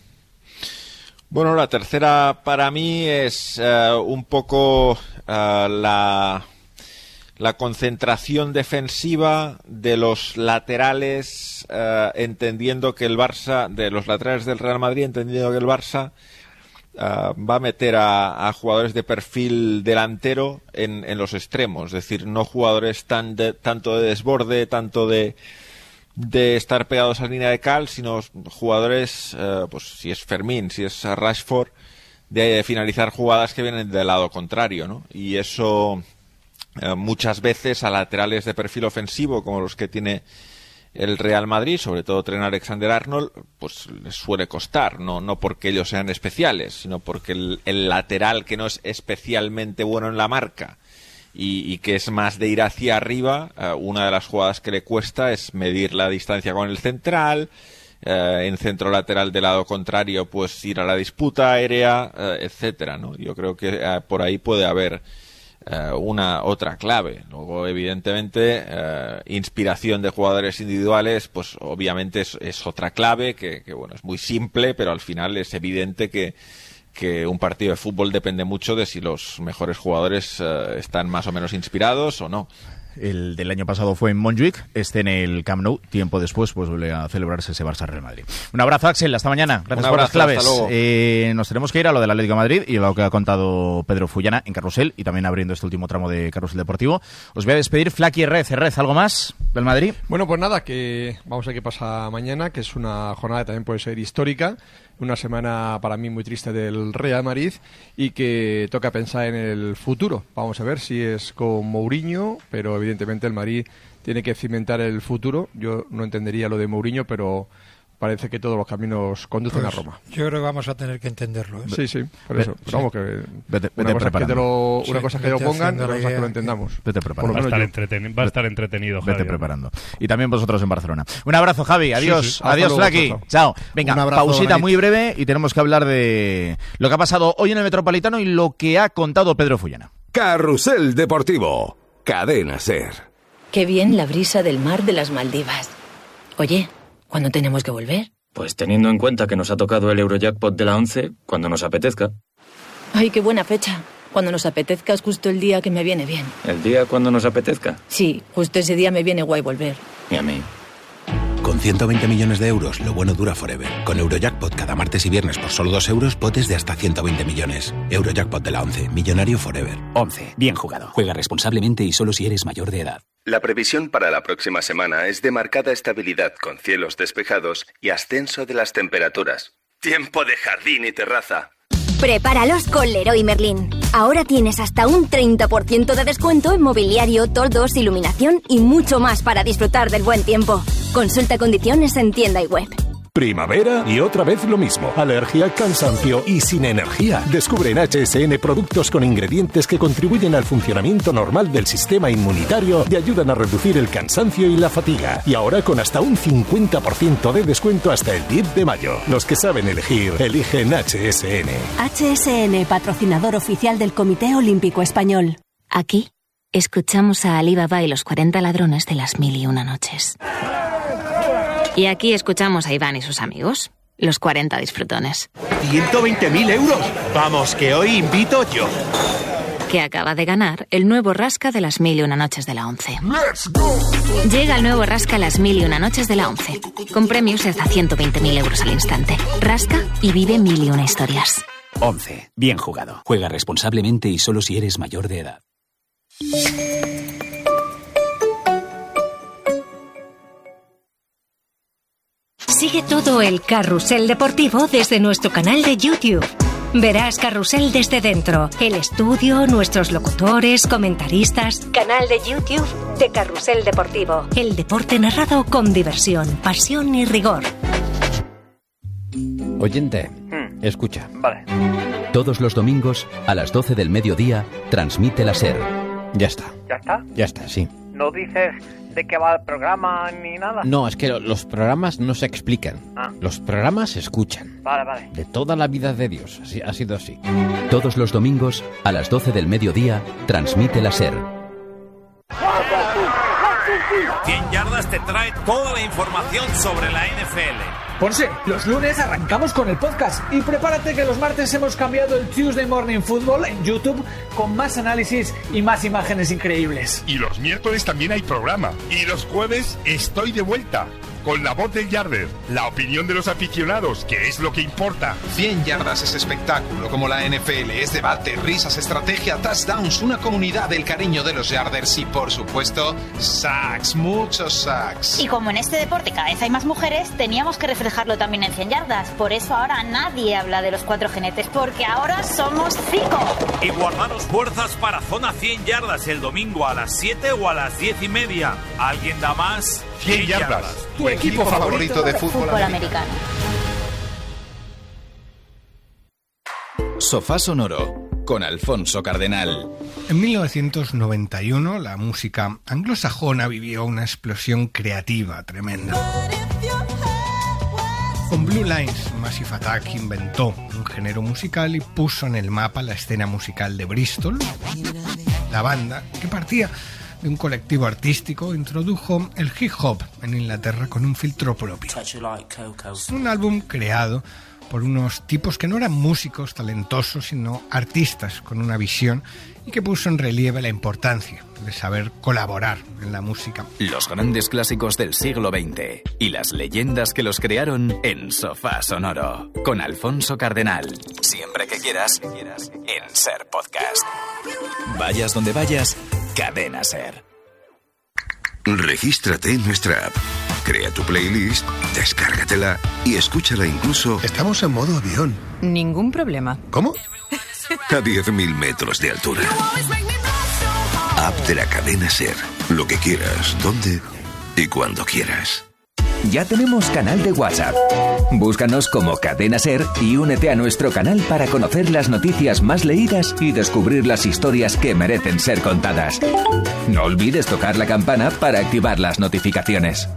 Bueno, la tercera para mí es un poco la concentración defensiva de los laterales, entendiendo que el Barça, de los laterales del Real Madrid, entendiendo que el Barça va a meter a jugadores de perfil delantero en los extremos, es decir, no jugadores tanto de desborde, tanto de estar pegados a la línea de cal, sino jugadores, pues si es Fermín, si es Rashford, de finalizar jugadas que vienen del lado contrario, ¿no? Y eso muchas veces a laterales de perfil ofensivo como los que tiene el Real Madrid, sobre todo Trent Alexander-Arnold, pues les suele costar, no porque ellos sean especiales, sino porque el lateral que no es especialmente bueno en la marca y que es más de ir hacia arriba, una de las jugadas que le cuesta es medir la distancia con el central, en centro lateral del lado contrario pues ir a la disputa aérea, etcétera, ¿no? Yo creo que por ahí puede haber una otra clave. Luego, evidentemente, inspiración de jugadores individuales, pues obviamente es otra clave que bueno, es muy simple, pero al final es evidente que un partido de fútbol depende mucho de si los mejores jugadores están más o menos inspirados o no. El del año pasado fue en Montjuic, en el Camp Nou. Tiempo después pues vuelve a celebrarse ese Barça-Real Madrid. Un abrazo, Axel, hasta mañana. Gracias por las claves. Nos tenemos que ir a lo del Atlético de Madrid y a lo que ha contado Pedro Fullana en Carrusel y también abriendo este último tramo de Carrusel Deportivo. Os voy a despedir. Flaky Herrez, ¿algo más del Madrid? Bueno, pues nada, que vamos a ver qué pasa mañana, que es una jornada que también puede ser histórica. Una semana para mí muy triste del Real Madrid y que toca pensar en el futuro. Vamos a ver si es con Mourinho, pero evidentemente el Madrid tiene que cimentar el futuro. Yo no entendería lo de Mourinho, pero parece que todos los caminos conducen a Roma. Yo creo que vamos a tener que entenderlo, ¿eh? Sí, por eso. Pero vamos, que una cosa que lo pongan, otra cosa que lo entendamos. Vete preparando. Va a estar entretenido, Javi. Vete preparando. Y también vosotros en Barcelona. Un abrazo, Javi. Adiós. Sí. Adiós, Flaky. Chao. Venga, pausita muy breve y tenemos que hablar de lo que ha pasado hoy en el Metropolitano y lo que ha contado Pedro Fullana. Carrusel Deportivo. Cadena SER. Qué bien la brisa del mar de las Maldivas. Oye, ¿cuándo tenemos que volver? Pues teniendo en cuenta que nos ha tocado el Eurojackpot de la 11, cuando nos apetezca. Ay, qué buena fecha. Cuando nos apetezca es justo el día que me viene bien. ¿El día cuando nos apetezca? Sí, justo ese día me viene guay volver. Y a mí. Con 120 millones de euros, lo bueno dura forever. Con Eurojackpot cada martes y viernes por solo 2 euros, potes de hasta 120 millones. Eurojackpot de la 11, millonario forever. 11, bien jugado. Juega responsablemente y solo si eres mayor de edad. La previsión para la próxima semana es de marcada estabilidad con cielos despejados y ascenso de las temperaturas. Tiempo de jardín y terraza. Prepáralos con Leroy Merlin. Ahora tienes hasta un 30% de descuento en mobiliario, toldos, iluminación y mucho más para disfrutar del buen tiempo. Consulta condiciones en tienda y web. Primavera y otra vez lo mismo. Alergia, cansancio y sin energía. Descubre en HSN productos con ingredientes que contribuyen al funcionamiento normal del sistema inmunitario y ayudan a reducir el cansancio y la fatiga. Y ahora con hasta un 50% de descuento hasta el 10 de mayo. Los que saben elegir, eligen HSN. HSN, patrocinador oficial del Comité Olímpico Español. Aquí escuchamos a Alí Baba y los 40 ladrones de las 1001 noches. Y aquí escuchamos a Iván y sus amigos, los 40 disfrutones. ¡120.000 euros! Vamos, que hoy invito yo. Que acaba de ganar el nuevo Rasca de las 1001 noches de la 11. Llega el nuevo Rasca las 1001 noches de la 11, con premios de hasta 120.000 euros al instante. Rasca y vive 1001 historias. 11. Bien jugado. Juega responsablemente y solo si eres mayor de edad. Sigue todo el carrusel deportivo desde nuestro canal de YouTube. Verás Carrusel desde dentro, el estudio, nuestros locutores, comentaristas. Canal de YouTube de Carrusel Deportivo. El deporte narrado con diversión, pasión y rigor. Oyente, escucha. Vale. Todos los domingos, a las 12 del mediodía, transmite la SER. Ya está. ¿Ya está? Ya está, sí. ¿No dices de qué va el programa ni nada? No, es que los programas no se explican. Los programas se escuchan. Vale. De toda la vida de Dios. Así, ha sido así. Todos los domingos, a las 12 del mediodía, transmite la SER. 100 Yardas te trae toda la información sobre la NFL. Ponce, los lunes arrancamos con el podcast y prepárate que los martes hemos cambiado el Tuesday Morning Football en YouTube con más análisis y más imágenes increíbles. Y los miércoles también hay programa. Y los jueves estoy de vuelta con la voz del Yarder, la opinión de los aficionados, que es lo que importa. 100 yardas es espectáculo, como la NFL, es debate, risas, estrategia, touchdowns, una comunidad del cariño de los Yarders y, por supuesto, sacks, muchos sacks. Y como en este deporte cada vez hay más mujeres, teníamos que reflejarlo también en 100 yardas. Por eso ahora nadie habla de los 4 jinetes, porque ahora somos 5. Y guardaros fuerzas para Zona 100 Yardas el domingo a las 7 o a las 10:30. ¿Alguien da más? 100 yardas. Tu equipo favorito de fútbol americano. Sofá Sonoro con Alfonso Cardenal. En 1991 la música anglosajona vivió una explosión creativa tremenda. Con Blue Lines, Massive Attack inventó un género musical y puso en el mapa la escena musical de Bristol. La banda, que partía de un colectivo artístico, introdujo el hip hop en Inglaterra con un filtro propio. Un álbum creado por unos tipos que no eran músicos talentosos, sino artistas con una visión, y que puso en relieve la importancia de saber colaborar en la música. Los grandes clásicos del siglo XX y las leyendas que los crearon en Sofá Sonoro con Alfonso Cardenal. Siempre que quieras en SER Podcast. Vayas donde vayas, Cadena SER. Regístrate en nuestra app. Crea tu playlist, descárgatela y escúchala incluso... Estamos en modo avión. Ningún problema. ¿Cómo? A 10.000 metros de altura. App de la cadena SER. Lo que quieras, dónde y cuando quieras. Ya tenemos canal de WhatsApp. Búscanos como Cadena SER y únete a nuestro canal para conocer las noticias más leídas y descubrir las historias que merecen ser contadas. No olvides tocar la campana para activar las notificaciones.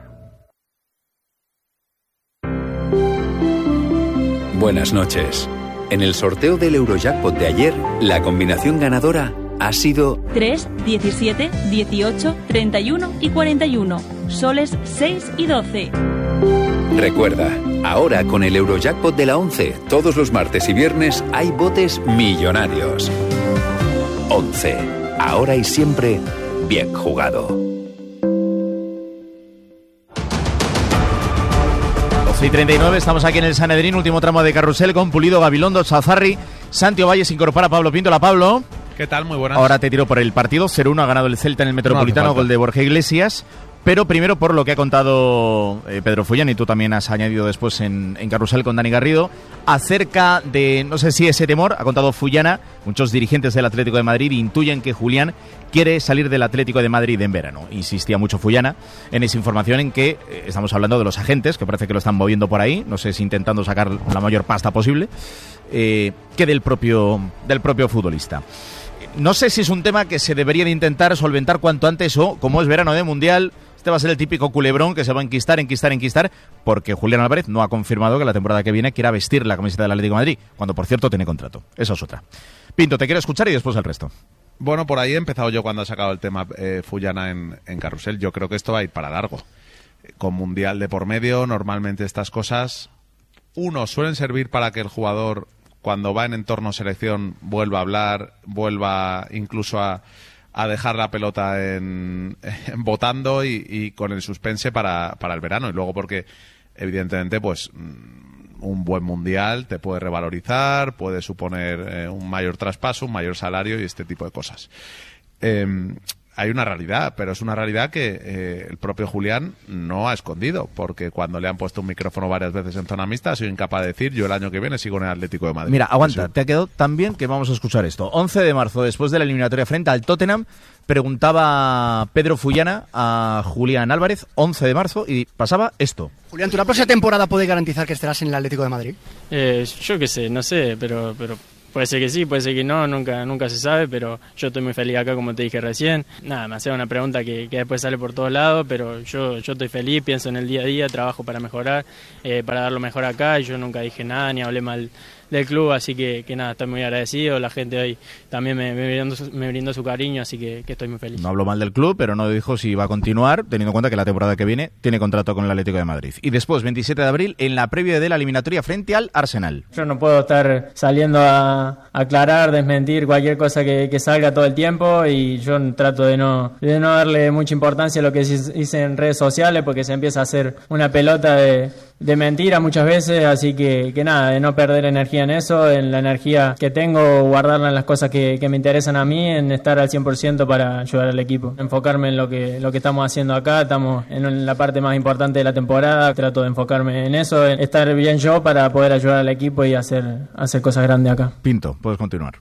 Buenas noches. En el sorteo del Eurojackpot de ayer, la combinación ganadora ha sido 3, 17, 18, 31 y 41. Soles 6 y 12. Recuerda, ahora con el Eurojackpot de la 11, todos los martes y viernes hay botes millonarios. 11. Ahora y siempre, bien jugado. 12:39, estamos aquí en el Sanedrín, último tramo de carrusel con Pulido, Gabilondo, Chazarri, Santi Ovalle se incorpora Pablo Pinto. Pablo. ¿Qué tal? Muy buenas. Ahora te tiro por el partido. 0-1 ha ganado el Celta en el Metropolitano, gol de Borja Iglesias. Pero primero por lo que ha contado Pedro Fullán, y tú también has añadido después en Carrusel con Dani Garrido, acerca de, no sé si ese temor, ha contado Fullana, muchos dirigentes del Atlético de Madrid intuyen que Julián quiere salir del Atlético de Madrid en verano. Insistía mucho Fullana en esa información en que estamos hablando de los agentes, que parece que lo están moviendo por ahí, no sé si intentando sacar la mayor pasta posible, que del propio futbolista. No sé si es un tema que se debería de intentar solventar cuanto antes o, como es verano de Mundial, este va a ser el típico culebrón que se va a enquistar, porque Julián Álvarez no ha confirmado que la temporada que viene quiera vestir la camiseta del Atlético de Madrid, cuando por cierto tiene contrato. Eso es otra. Pinto, te quiero escuchar y después el resto. Bueno, por ahí he empezado yo cuando ha sacado el tema Fullana en Carrusel. Yo creo que esto va a ir para largo. con Mundial de por medio, normalmente estas cosas, uno, suelen servir para que el jugador, cuando va en entorno selección, vuelva a hablar, vuelva incluso a dejar la pelota en botando y con el suspense para el verano. Y luego porque, evidentemente, pues un buen Mundial te puede revalorizar, puede suponer un mayor traspaso, un mayor salario y este tipo de cosas. Hay una realidad, pero es una realidad que el propio Julián no ha escondido, porque cuando le han puesto un micrófono varias veces en zona mixta ha sido incapaz de decir: yo el año que viene sigo en el Atlético de Madrid. Mira, aguanta, te ha quedado tan bien que vamos a escuchar esto. 11 de marzo, después de la eliminatoria frente al Tottenham, preguntaba Pedro Fullana a Julián Álvarez, 11 de marzo, y pasaba esto. Julián, ¿tú la próxima temporada puedes garantizar que estarás en el Atlético de Madrid? Yo qué sé, no sé, pero puede ser que sí, puede ser que no, nunca se sabe, pero yo estoy muy feliz acá, como te dije recién. Nada, me hacía una pregunta que después sale por todos lados, pero yo estoy feliz, pienso en el día a día, trabajo para mejorar, para dar lo mejor acá, y yo nunca dije nada, ni hablé mal del club, así que nada, estoy muy agradecido. La gente hoy también me brindó su cariño, así que estoy muy feliz. No habló mal del club, pero no dijo si va a continuar, teniendo en cuenta que la temporada que viene tiene contrato con el Atlético de Madrid. Y después, 27 de abril, en la previa de la eliminatoria frente al Arsenal. Yo no puedo estar saliendo a aclarar, desmentir cualquier cosa que salga todo el tiempo, y yo trato de no darle mucha importancia a lo que hice en redes sociales, porque se empieza a hacer una pelota de mentira muchas veces, así que nada, de no perder energía en eso, en la energía que tengo, guardarla en las cosas que me interesan a mí, en estar al 100% para ayudar al equipo, enfocarme en lo que estamos haciendo acá. Estamos en la parte más importante de la temporada, trato de enfocarme en eso, en estar bien yo para poder ayudar al equipo y hacer cosas grandes acá. Pinto, puedes continuar.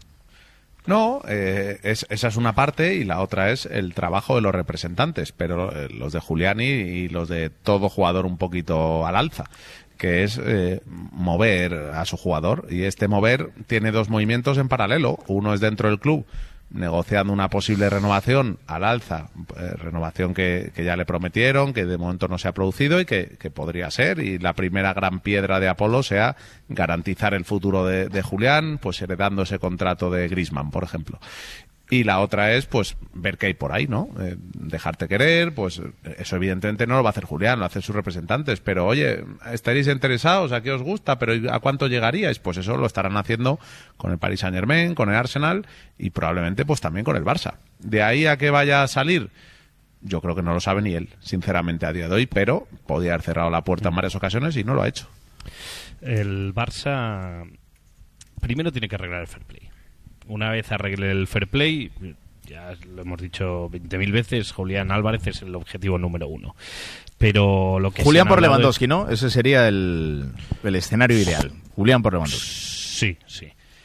No, esa es una parte, y la otra es el trabajo de los representantes, pero los de Julián y los de todo jugador un poquito al alza, que es mover a su jugador, y este mover tiene dos movimientos en paralelo. Uno es dentro del club, negociando una posible renovación al alza, renovación que ya le prometieron, que de momento no se ha producido y que podría ser, y la primera gran piedra de Apolo sea garantizar el futuro de Julián, pues heredando ese contrato de Griezmann, por ejemplo. Y la otra es, pues, ver qué hay por ahí, ¿no? Dejarte querer, pues eso evidentemente no lo va a hacer Julián, lo hacen sus representantes. Pero, oye, ¿estaréis interesados? ¿A qué os gusta? ¿Pero a cuánto llegaríais? Pues eso lo estarán haciendo con el Paris Saint-Germain, con el Arsenal y probablemente pues también con el Barça. De ahí a que vaya a salir, yo creo que no lo sabe ni él, sinceramente, a día de hoy, pero podía haber cerrado la puerta en varias ocasiones y no lo ha hecho. El Barça primero tiene que arreglar el fair play. Una vez arregle el fair play, ya lo hemos dicho 20.000 veces, Julián Álvarez es el objetivo número uno. Pero lo que Julián por Lewandowski, ¿no? Ese sería el escenario ideal. Julián por Lewandowski. Sí.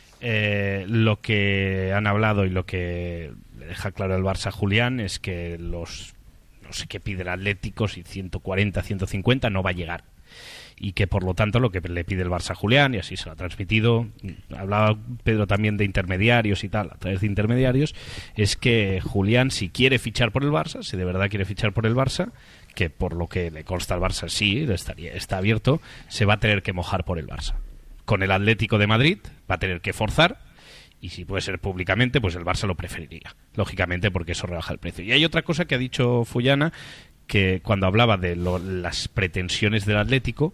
Lo que han hablado y lo que le deja claro el Barça a Julián es que no sé qué pide el Atlético, si 140, 150, no va a llegar. Y que por lo tanto lo que le pide el Barça a Julián, y así se lo ha transmitido, hablaba Pedro también de intermediarios y tal, a través de intermediarios, es que Julián, si quiere fichar por el Barça, si de verdad quiere fichar por el Barça, que por lo que le consta al Barça sí, está abierto, se va a tener que mojar por el Barça. Con el Atlético de Madrid va a tener que forzar, y si puede ser públicamente, pues el Barça lo preferiría, lógicamente, porque eso rebaja el precio. Y hay otra cosa que ha dicho Fullana, que cuando hablaba de las pretensiones del Atlético,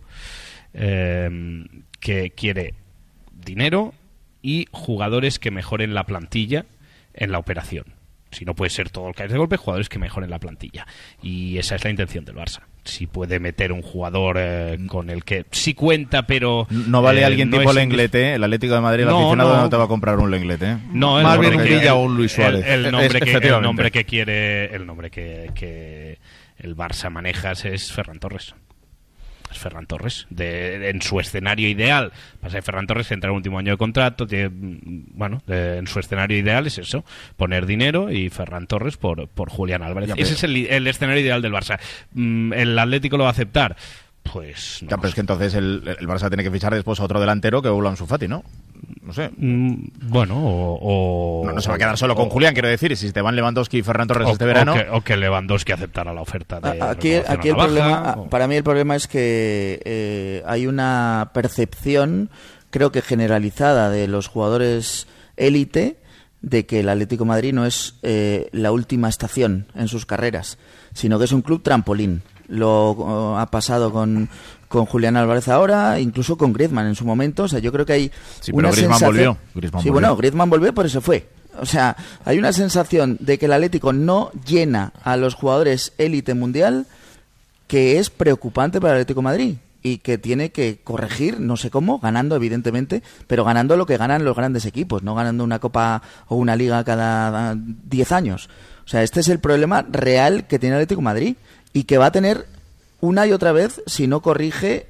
que quiere dinero y jugadores que mejoren la plantilla en la operación. Si no puede ser todo el que es de golpe, jugadores que mejoren la plantilla. Y esa es la intención del Barça. Si puede meter un jugador con el que sí cuenta, pero... No vale alguien tipo Lenglet, ¿eh? El Atlético de Madrid, el aficionado no te va a comprar un Lenglet, ¿eh? No, más bien Villa o un Luis Suárez. El nombre que quiere, el nombre que el Barça maneja es Ferran Torres. Es Ferran Torres. En su escenario ideal, pasa que Ferran Torres entra en el último año de contrato, en su escenario ideal es eso, poner dinero, y Ferran Torres por Julián Álvarez. Ese es el escenario ideal del Barça. ¿El Atlético lo va a aceptar? Pues no. Ya, pero es que entonces el Barça tiene que fichar después a otro delantero que vuelva a Ansu Fati, ¿no? No sé. Bueno, no se va a quedar solo con Julián, quiero decir, si te van Lewandowski y Ferran Torres este verano. O que Lewandowski aceptara la oferta de aquí el problema, para mí el problema es que hay una percepción, creo que generalizada, de los jugadores élite, de que el Atlético de Madrid no es la última estación en sus carreras, sino que es un club trampolín. lo ha pasado con Julián Álvarez ahora, incluso con Griezmann en su momento. O sea, yo creo que hay una sensación... Griezmann volvió, por eso fue. O sea, hay una sensación de que el Atlético no llena a los jugadores élite mundial, que es preocupante para el Atlético de Madrid y que tiene que corregir, no sé cómo, ganando evidentemente, pero ganando lo que ganan los grandes equipos, no ganando una Copa o una Liga cada 10 años. O sea, este es el problema real que tiene el Atlético de Madrid y que va a tener una y otra vez si no corrige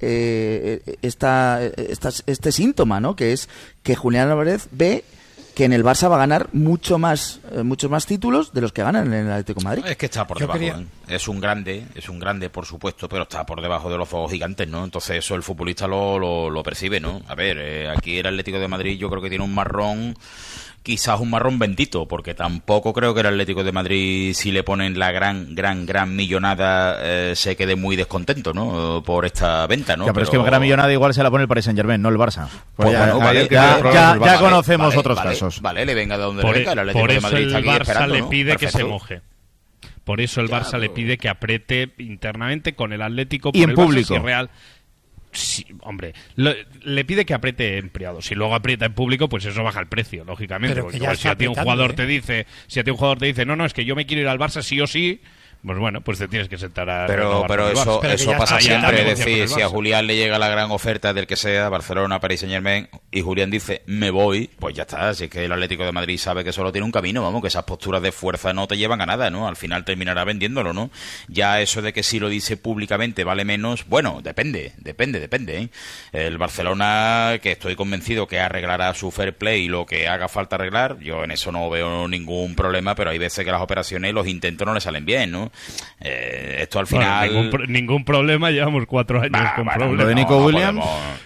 este síntoma, ¿no? Que es que Julián Álvarez ve que en el Barça va a ganar muchos más títulos de los que ganan en el Atlético de Madrid. Es que está por debajo, es un grande, por supuesto, pero está por debajo de los fuegos gigantes, ¿no? Entonces eso el futbolista lo percibe, ¿no? A ver, aquí el Atlético de Madrid yo creo que tiene un marrón, quizás un marrón bendito, porque tampoco creo que el Atlético de Madrid, si le ponen la gran millonada, se quede muy descontento, ¿no? Por esta venta, ¿no? Ya, pero es que gran millonada igual se la pone el Paris Saint-Germain, no el Barça. Pues ya conocemos otros casos. Vale, le venga de donde le venga. El Atlético de Madrid está aquí esperando, le pide que se moje. Por eso el Barça le pide que apriete internamente con el Atlético, y en público. Real. Sí, hombre, le pide que apriete en privado. Si luego aprieta en público, pues eso baja el precio, lógicamente. Porque si a ti un jugador te dice, no, es que yo me quiero ir al Barça sí o sí, pues bueno, pues te tienes que sentar a... Pero eso pasa siempre, es decir, si a Julián le llega la gran oferta del que sea, Barcelona, Paris Saint-Germain, y Julián dice, me voy, pues ya está. Si es que el Atlético de Madrid sabe que solo tiene un camino, vamos, que esas posturas de fuerza no te llevan a nada, ¿no? Al final terminará vendiéndolo, ¿no? Ya eso de que si lo dice públicamente vale menos, bueno, depende, ¿eh? El Barcelona, que estoy convencido que arreglará su fair play y lo que haga falta arreglar, yo en eso no veo ningún problema, pero hay veces que las operaciones y los intentos no le salen bien, ¿no? Esto al final... Bueno, ningún problema, llevamos 4 años con problemas. Lo de Nico Williams...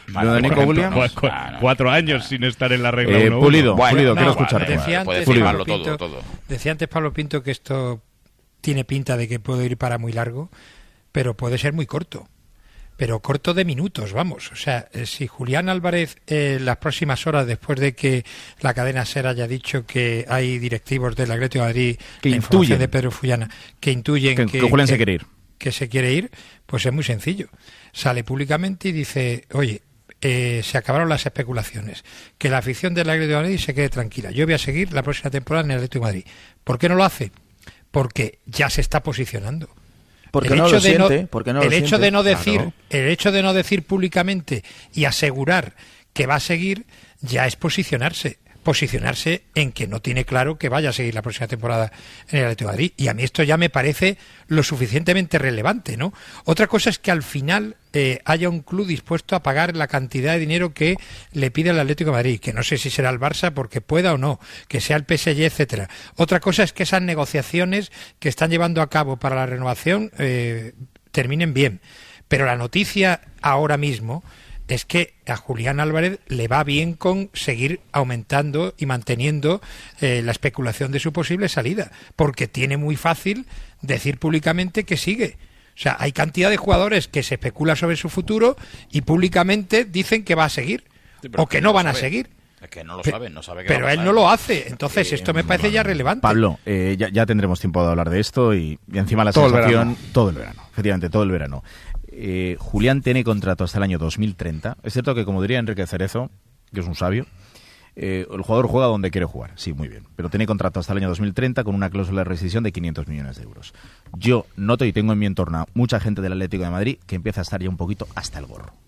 4 años sin estar en la regla 1-1. Pulido, quiero escucharte. Decía antes Pablo Pinto que esto tiene pinta de que puede ir para muy largo, pero puede ser muy corto. Pero corto de minutos, vamos. O sea, si Julián Álvarez las próximas horas, después de que la cadena SER haya dicho que hay directivos del Atlético de Madrid, que la información de Pedro Fullana, que intuyen que Julián se quiere ir. Que se quiere ir, pues es muy sencillo. Sale públicamente y dice, oye, se acabaron las especulaciones, que la afición del Atlético de Madrid se quede tranquila. Yo voy a seguir la próxima temporada en el Atlético de Madrid. ¿Por qué no lo hace? Porque ya se está posicionando. El hecho de no decir públicamente y asegurar que va a seguir ya es posicionarse en que no tiene claro que vaya a seguir la próxima temporada en el Atlético de Madrid. Y a mí esto ya me parece lo suficientemente relevante, ¿no? Otra cosa es que al final haya un club dispuesto a pagar la cantidad de dinero que le pide el Atlético de Madrid, que no sé si será el Barça porque pueda o no, que sea el PSG, etcétera. Otra cosa es que esas negociaciones que están llevando a cabo para la renovación terminen bien. Pero la noticia ahora mismo es que a Julián Álvarez le va bien con seguir aumentando y manteniendo la especulación de su posible salida, porque tiene muy fácil decir públicamente que sigue. O sea, hay cantidad de jugadores que se especula sobre su futuro y públicamente dicen que va a seguir, o que no van a seguir. Es que no lo saben, no sabe que pero él no lo hace, entonces esto me parece ya relevante. Pablo, ya tendremos tiempo de hablar de esto y encima la sensación... Todo el verano, efectivamente, todo el verano. Julián tiene contrato hasta el año 2030. Es cierto que, como diría Enrique Cerezo, que es un sabio, el jugador juega donde quiere jugar. Sí, muy bien. Pero tiene contrato hasta el año 2030 con una cláusula de rescisión de 500 millones de euros. Yo noto y tengo en mi entorno mucha gente del Atlético de Madrid que empieza a estar ya un poquito hasta el gorro.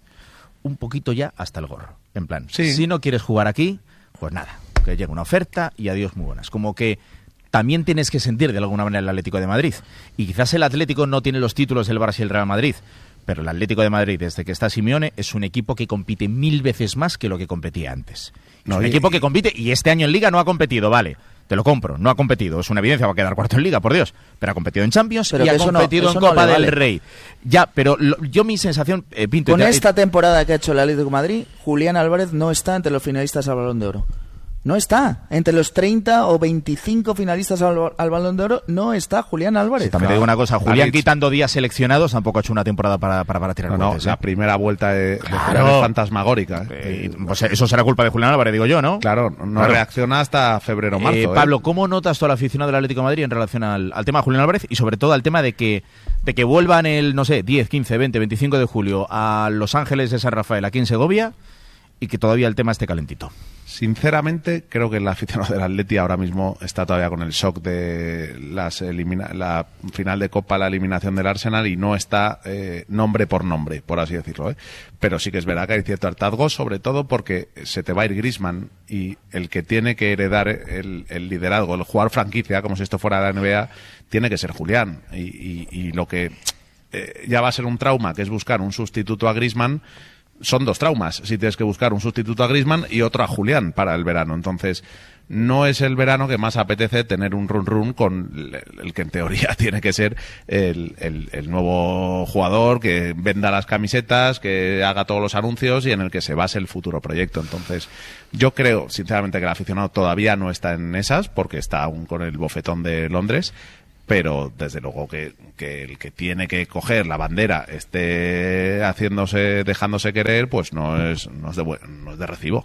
Un poquito ya hasta el gorro. En plan, si no quieres jugar aquí, pues nada, que llegue una oferta y adiós muy buenas. Como que también tienes que sentir de alguna manera el Atlético de Madrid. Y quizás el Atlético no tiene los títulos del Barça y el Real Madrid, pero el Atlético de Madrid, desde que está Simeone, es un equipo que compite 1000 veces más que lo que competía antes. Es un equipo que compite, y este año en Liga no ha competido, vale, te lo compro, no ha competido, es una evidencia, va a quedar cuarto en Liga, por Dios, pero ha competido en Champions y ha competido en Copa del Rey. Ya, pero yo mi sensación, Pinto... Con esta temporada que ha hecho el Atlético de Madrid, Julián Álvarez no está entre los finalistas al Balón de Oro. No está. Entre los 30 o 25 finalistas al Balón de Oro no está Julián Álvarez. Sí, también te digo una cosa, Julián quitando días seleccionados tampoco ha hecho una temporada para tirar cohetes. La primera vuelta de Julián es fantasmagórica. Pues eso será culpa de Julián Álvarez, digo yo, ¿no? Claro, no reacciona hasta febrero o marzo. Pablo, ¿cómo notas tú al aficionado del Atlético de Madrid en relación al tema de Julián Álvarez y sobre todo al tema de que vuelvan el, 10, 15, 20, 25 de julio a Los Ángeles de San Rafael, aquí en Segovia, y que todavía el tema esté calentito? Sinceramente, creo que el aficionado del Atleti ahora mismo está todavía con el shock de la final de Copa, la eliminación del Arsenal, y no está nombre por nombre, por así decirlo. Pero sí que es verdad que hay cierto hartazgo, sobre todo porque se te va a ir Griezmann, y el que tiene que heredar el liderazgo, el jugador franquicia, como si esto fuera la NBA, tiene que ser Julián. Y lo que ya va a ser un trauma, que es buscar un sustituto a Griezmann, son dos traumas, si tienes que buscar un sustituto a Griezmann y otro a Julián para el verano. Entonces, no es el verano que más apetece tener un run con el que en teoría tiene que ser el nuevo jugador, que venda las camisetas, que haga todos los anuncios y en el que se base el futuro proyecto. Entonces, yo creo, sinceramente, que el aficionado todavía no está en esas, porque está aún con el bofetón de Londres. Pero desde luego que el que tiene que coger la bandera esté dejándose querer, pues no es de recibo.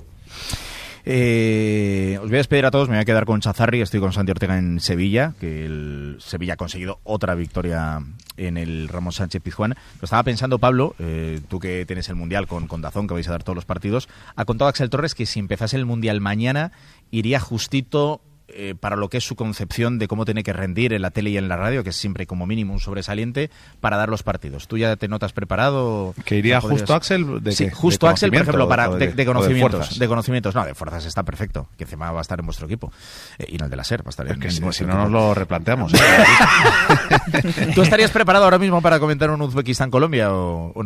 Os voy a despedir a todos, me voy a quedar con Chazarri. Estoy con Santi Ortega en Sevilla, que el Sevilla ha conseguido otra victoria en el Ramón Sánchez Pizjuán. Lo estaba pensando, Pablo, tú que tienes el Mundial con DAZN, que vais a dar todos los partidos. Ha contado Axel Torres que si empezase el Mundial mañana iría justito para lo que es su concepción de cómo tiene que rendir en la tele y en la radio, que es siempre como mínimo un sobresaliente para dar los partidos. ¿Tú ya te notas preparado? ¿Que iría justo Axel? Sí, justo Axel, por ejemplo, de conocimientos. De conocimientos. No, de fuerzas está perfecto, que encima va a estar en vuestro equipo. Y no el de la SER, va a estar si no nos lo replanteamos. ¿Tú estarías preparado ahora mismo para comentar un Uzbekistán-Colombia o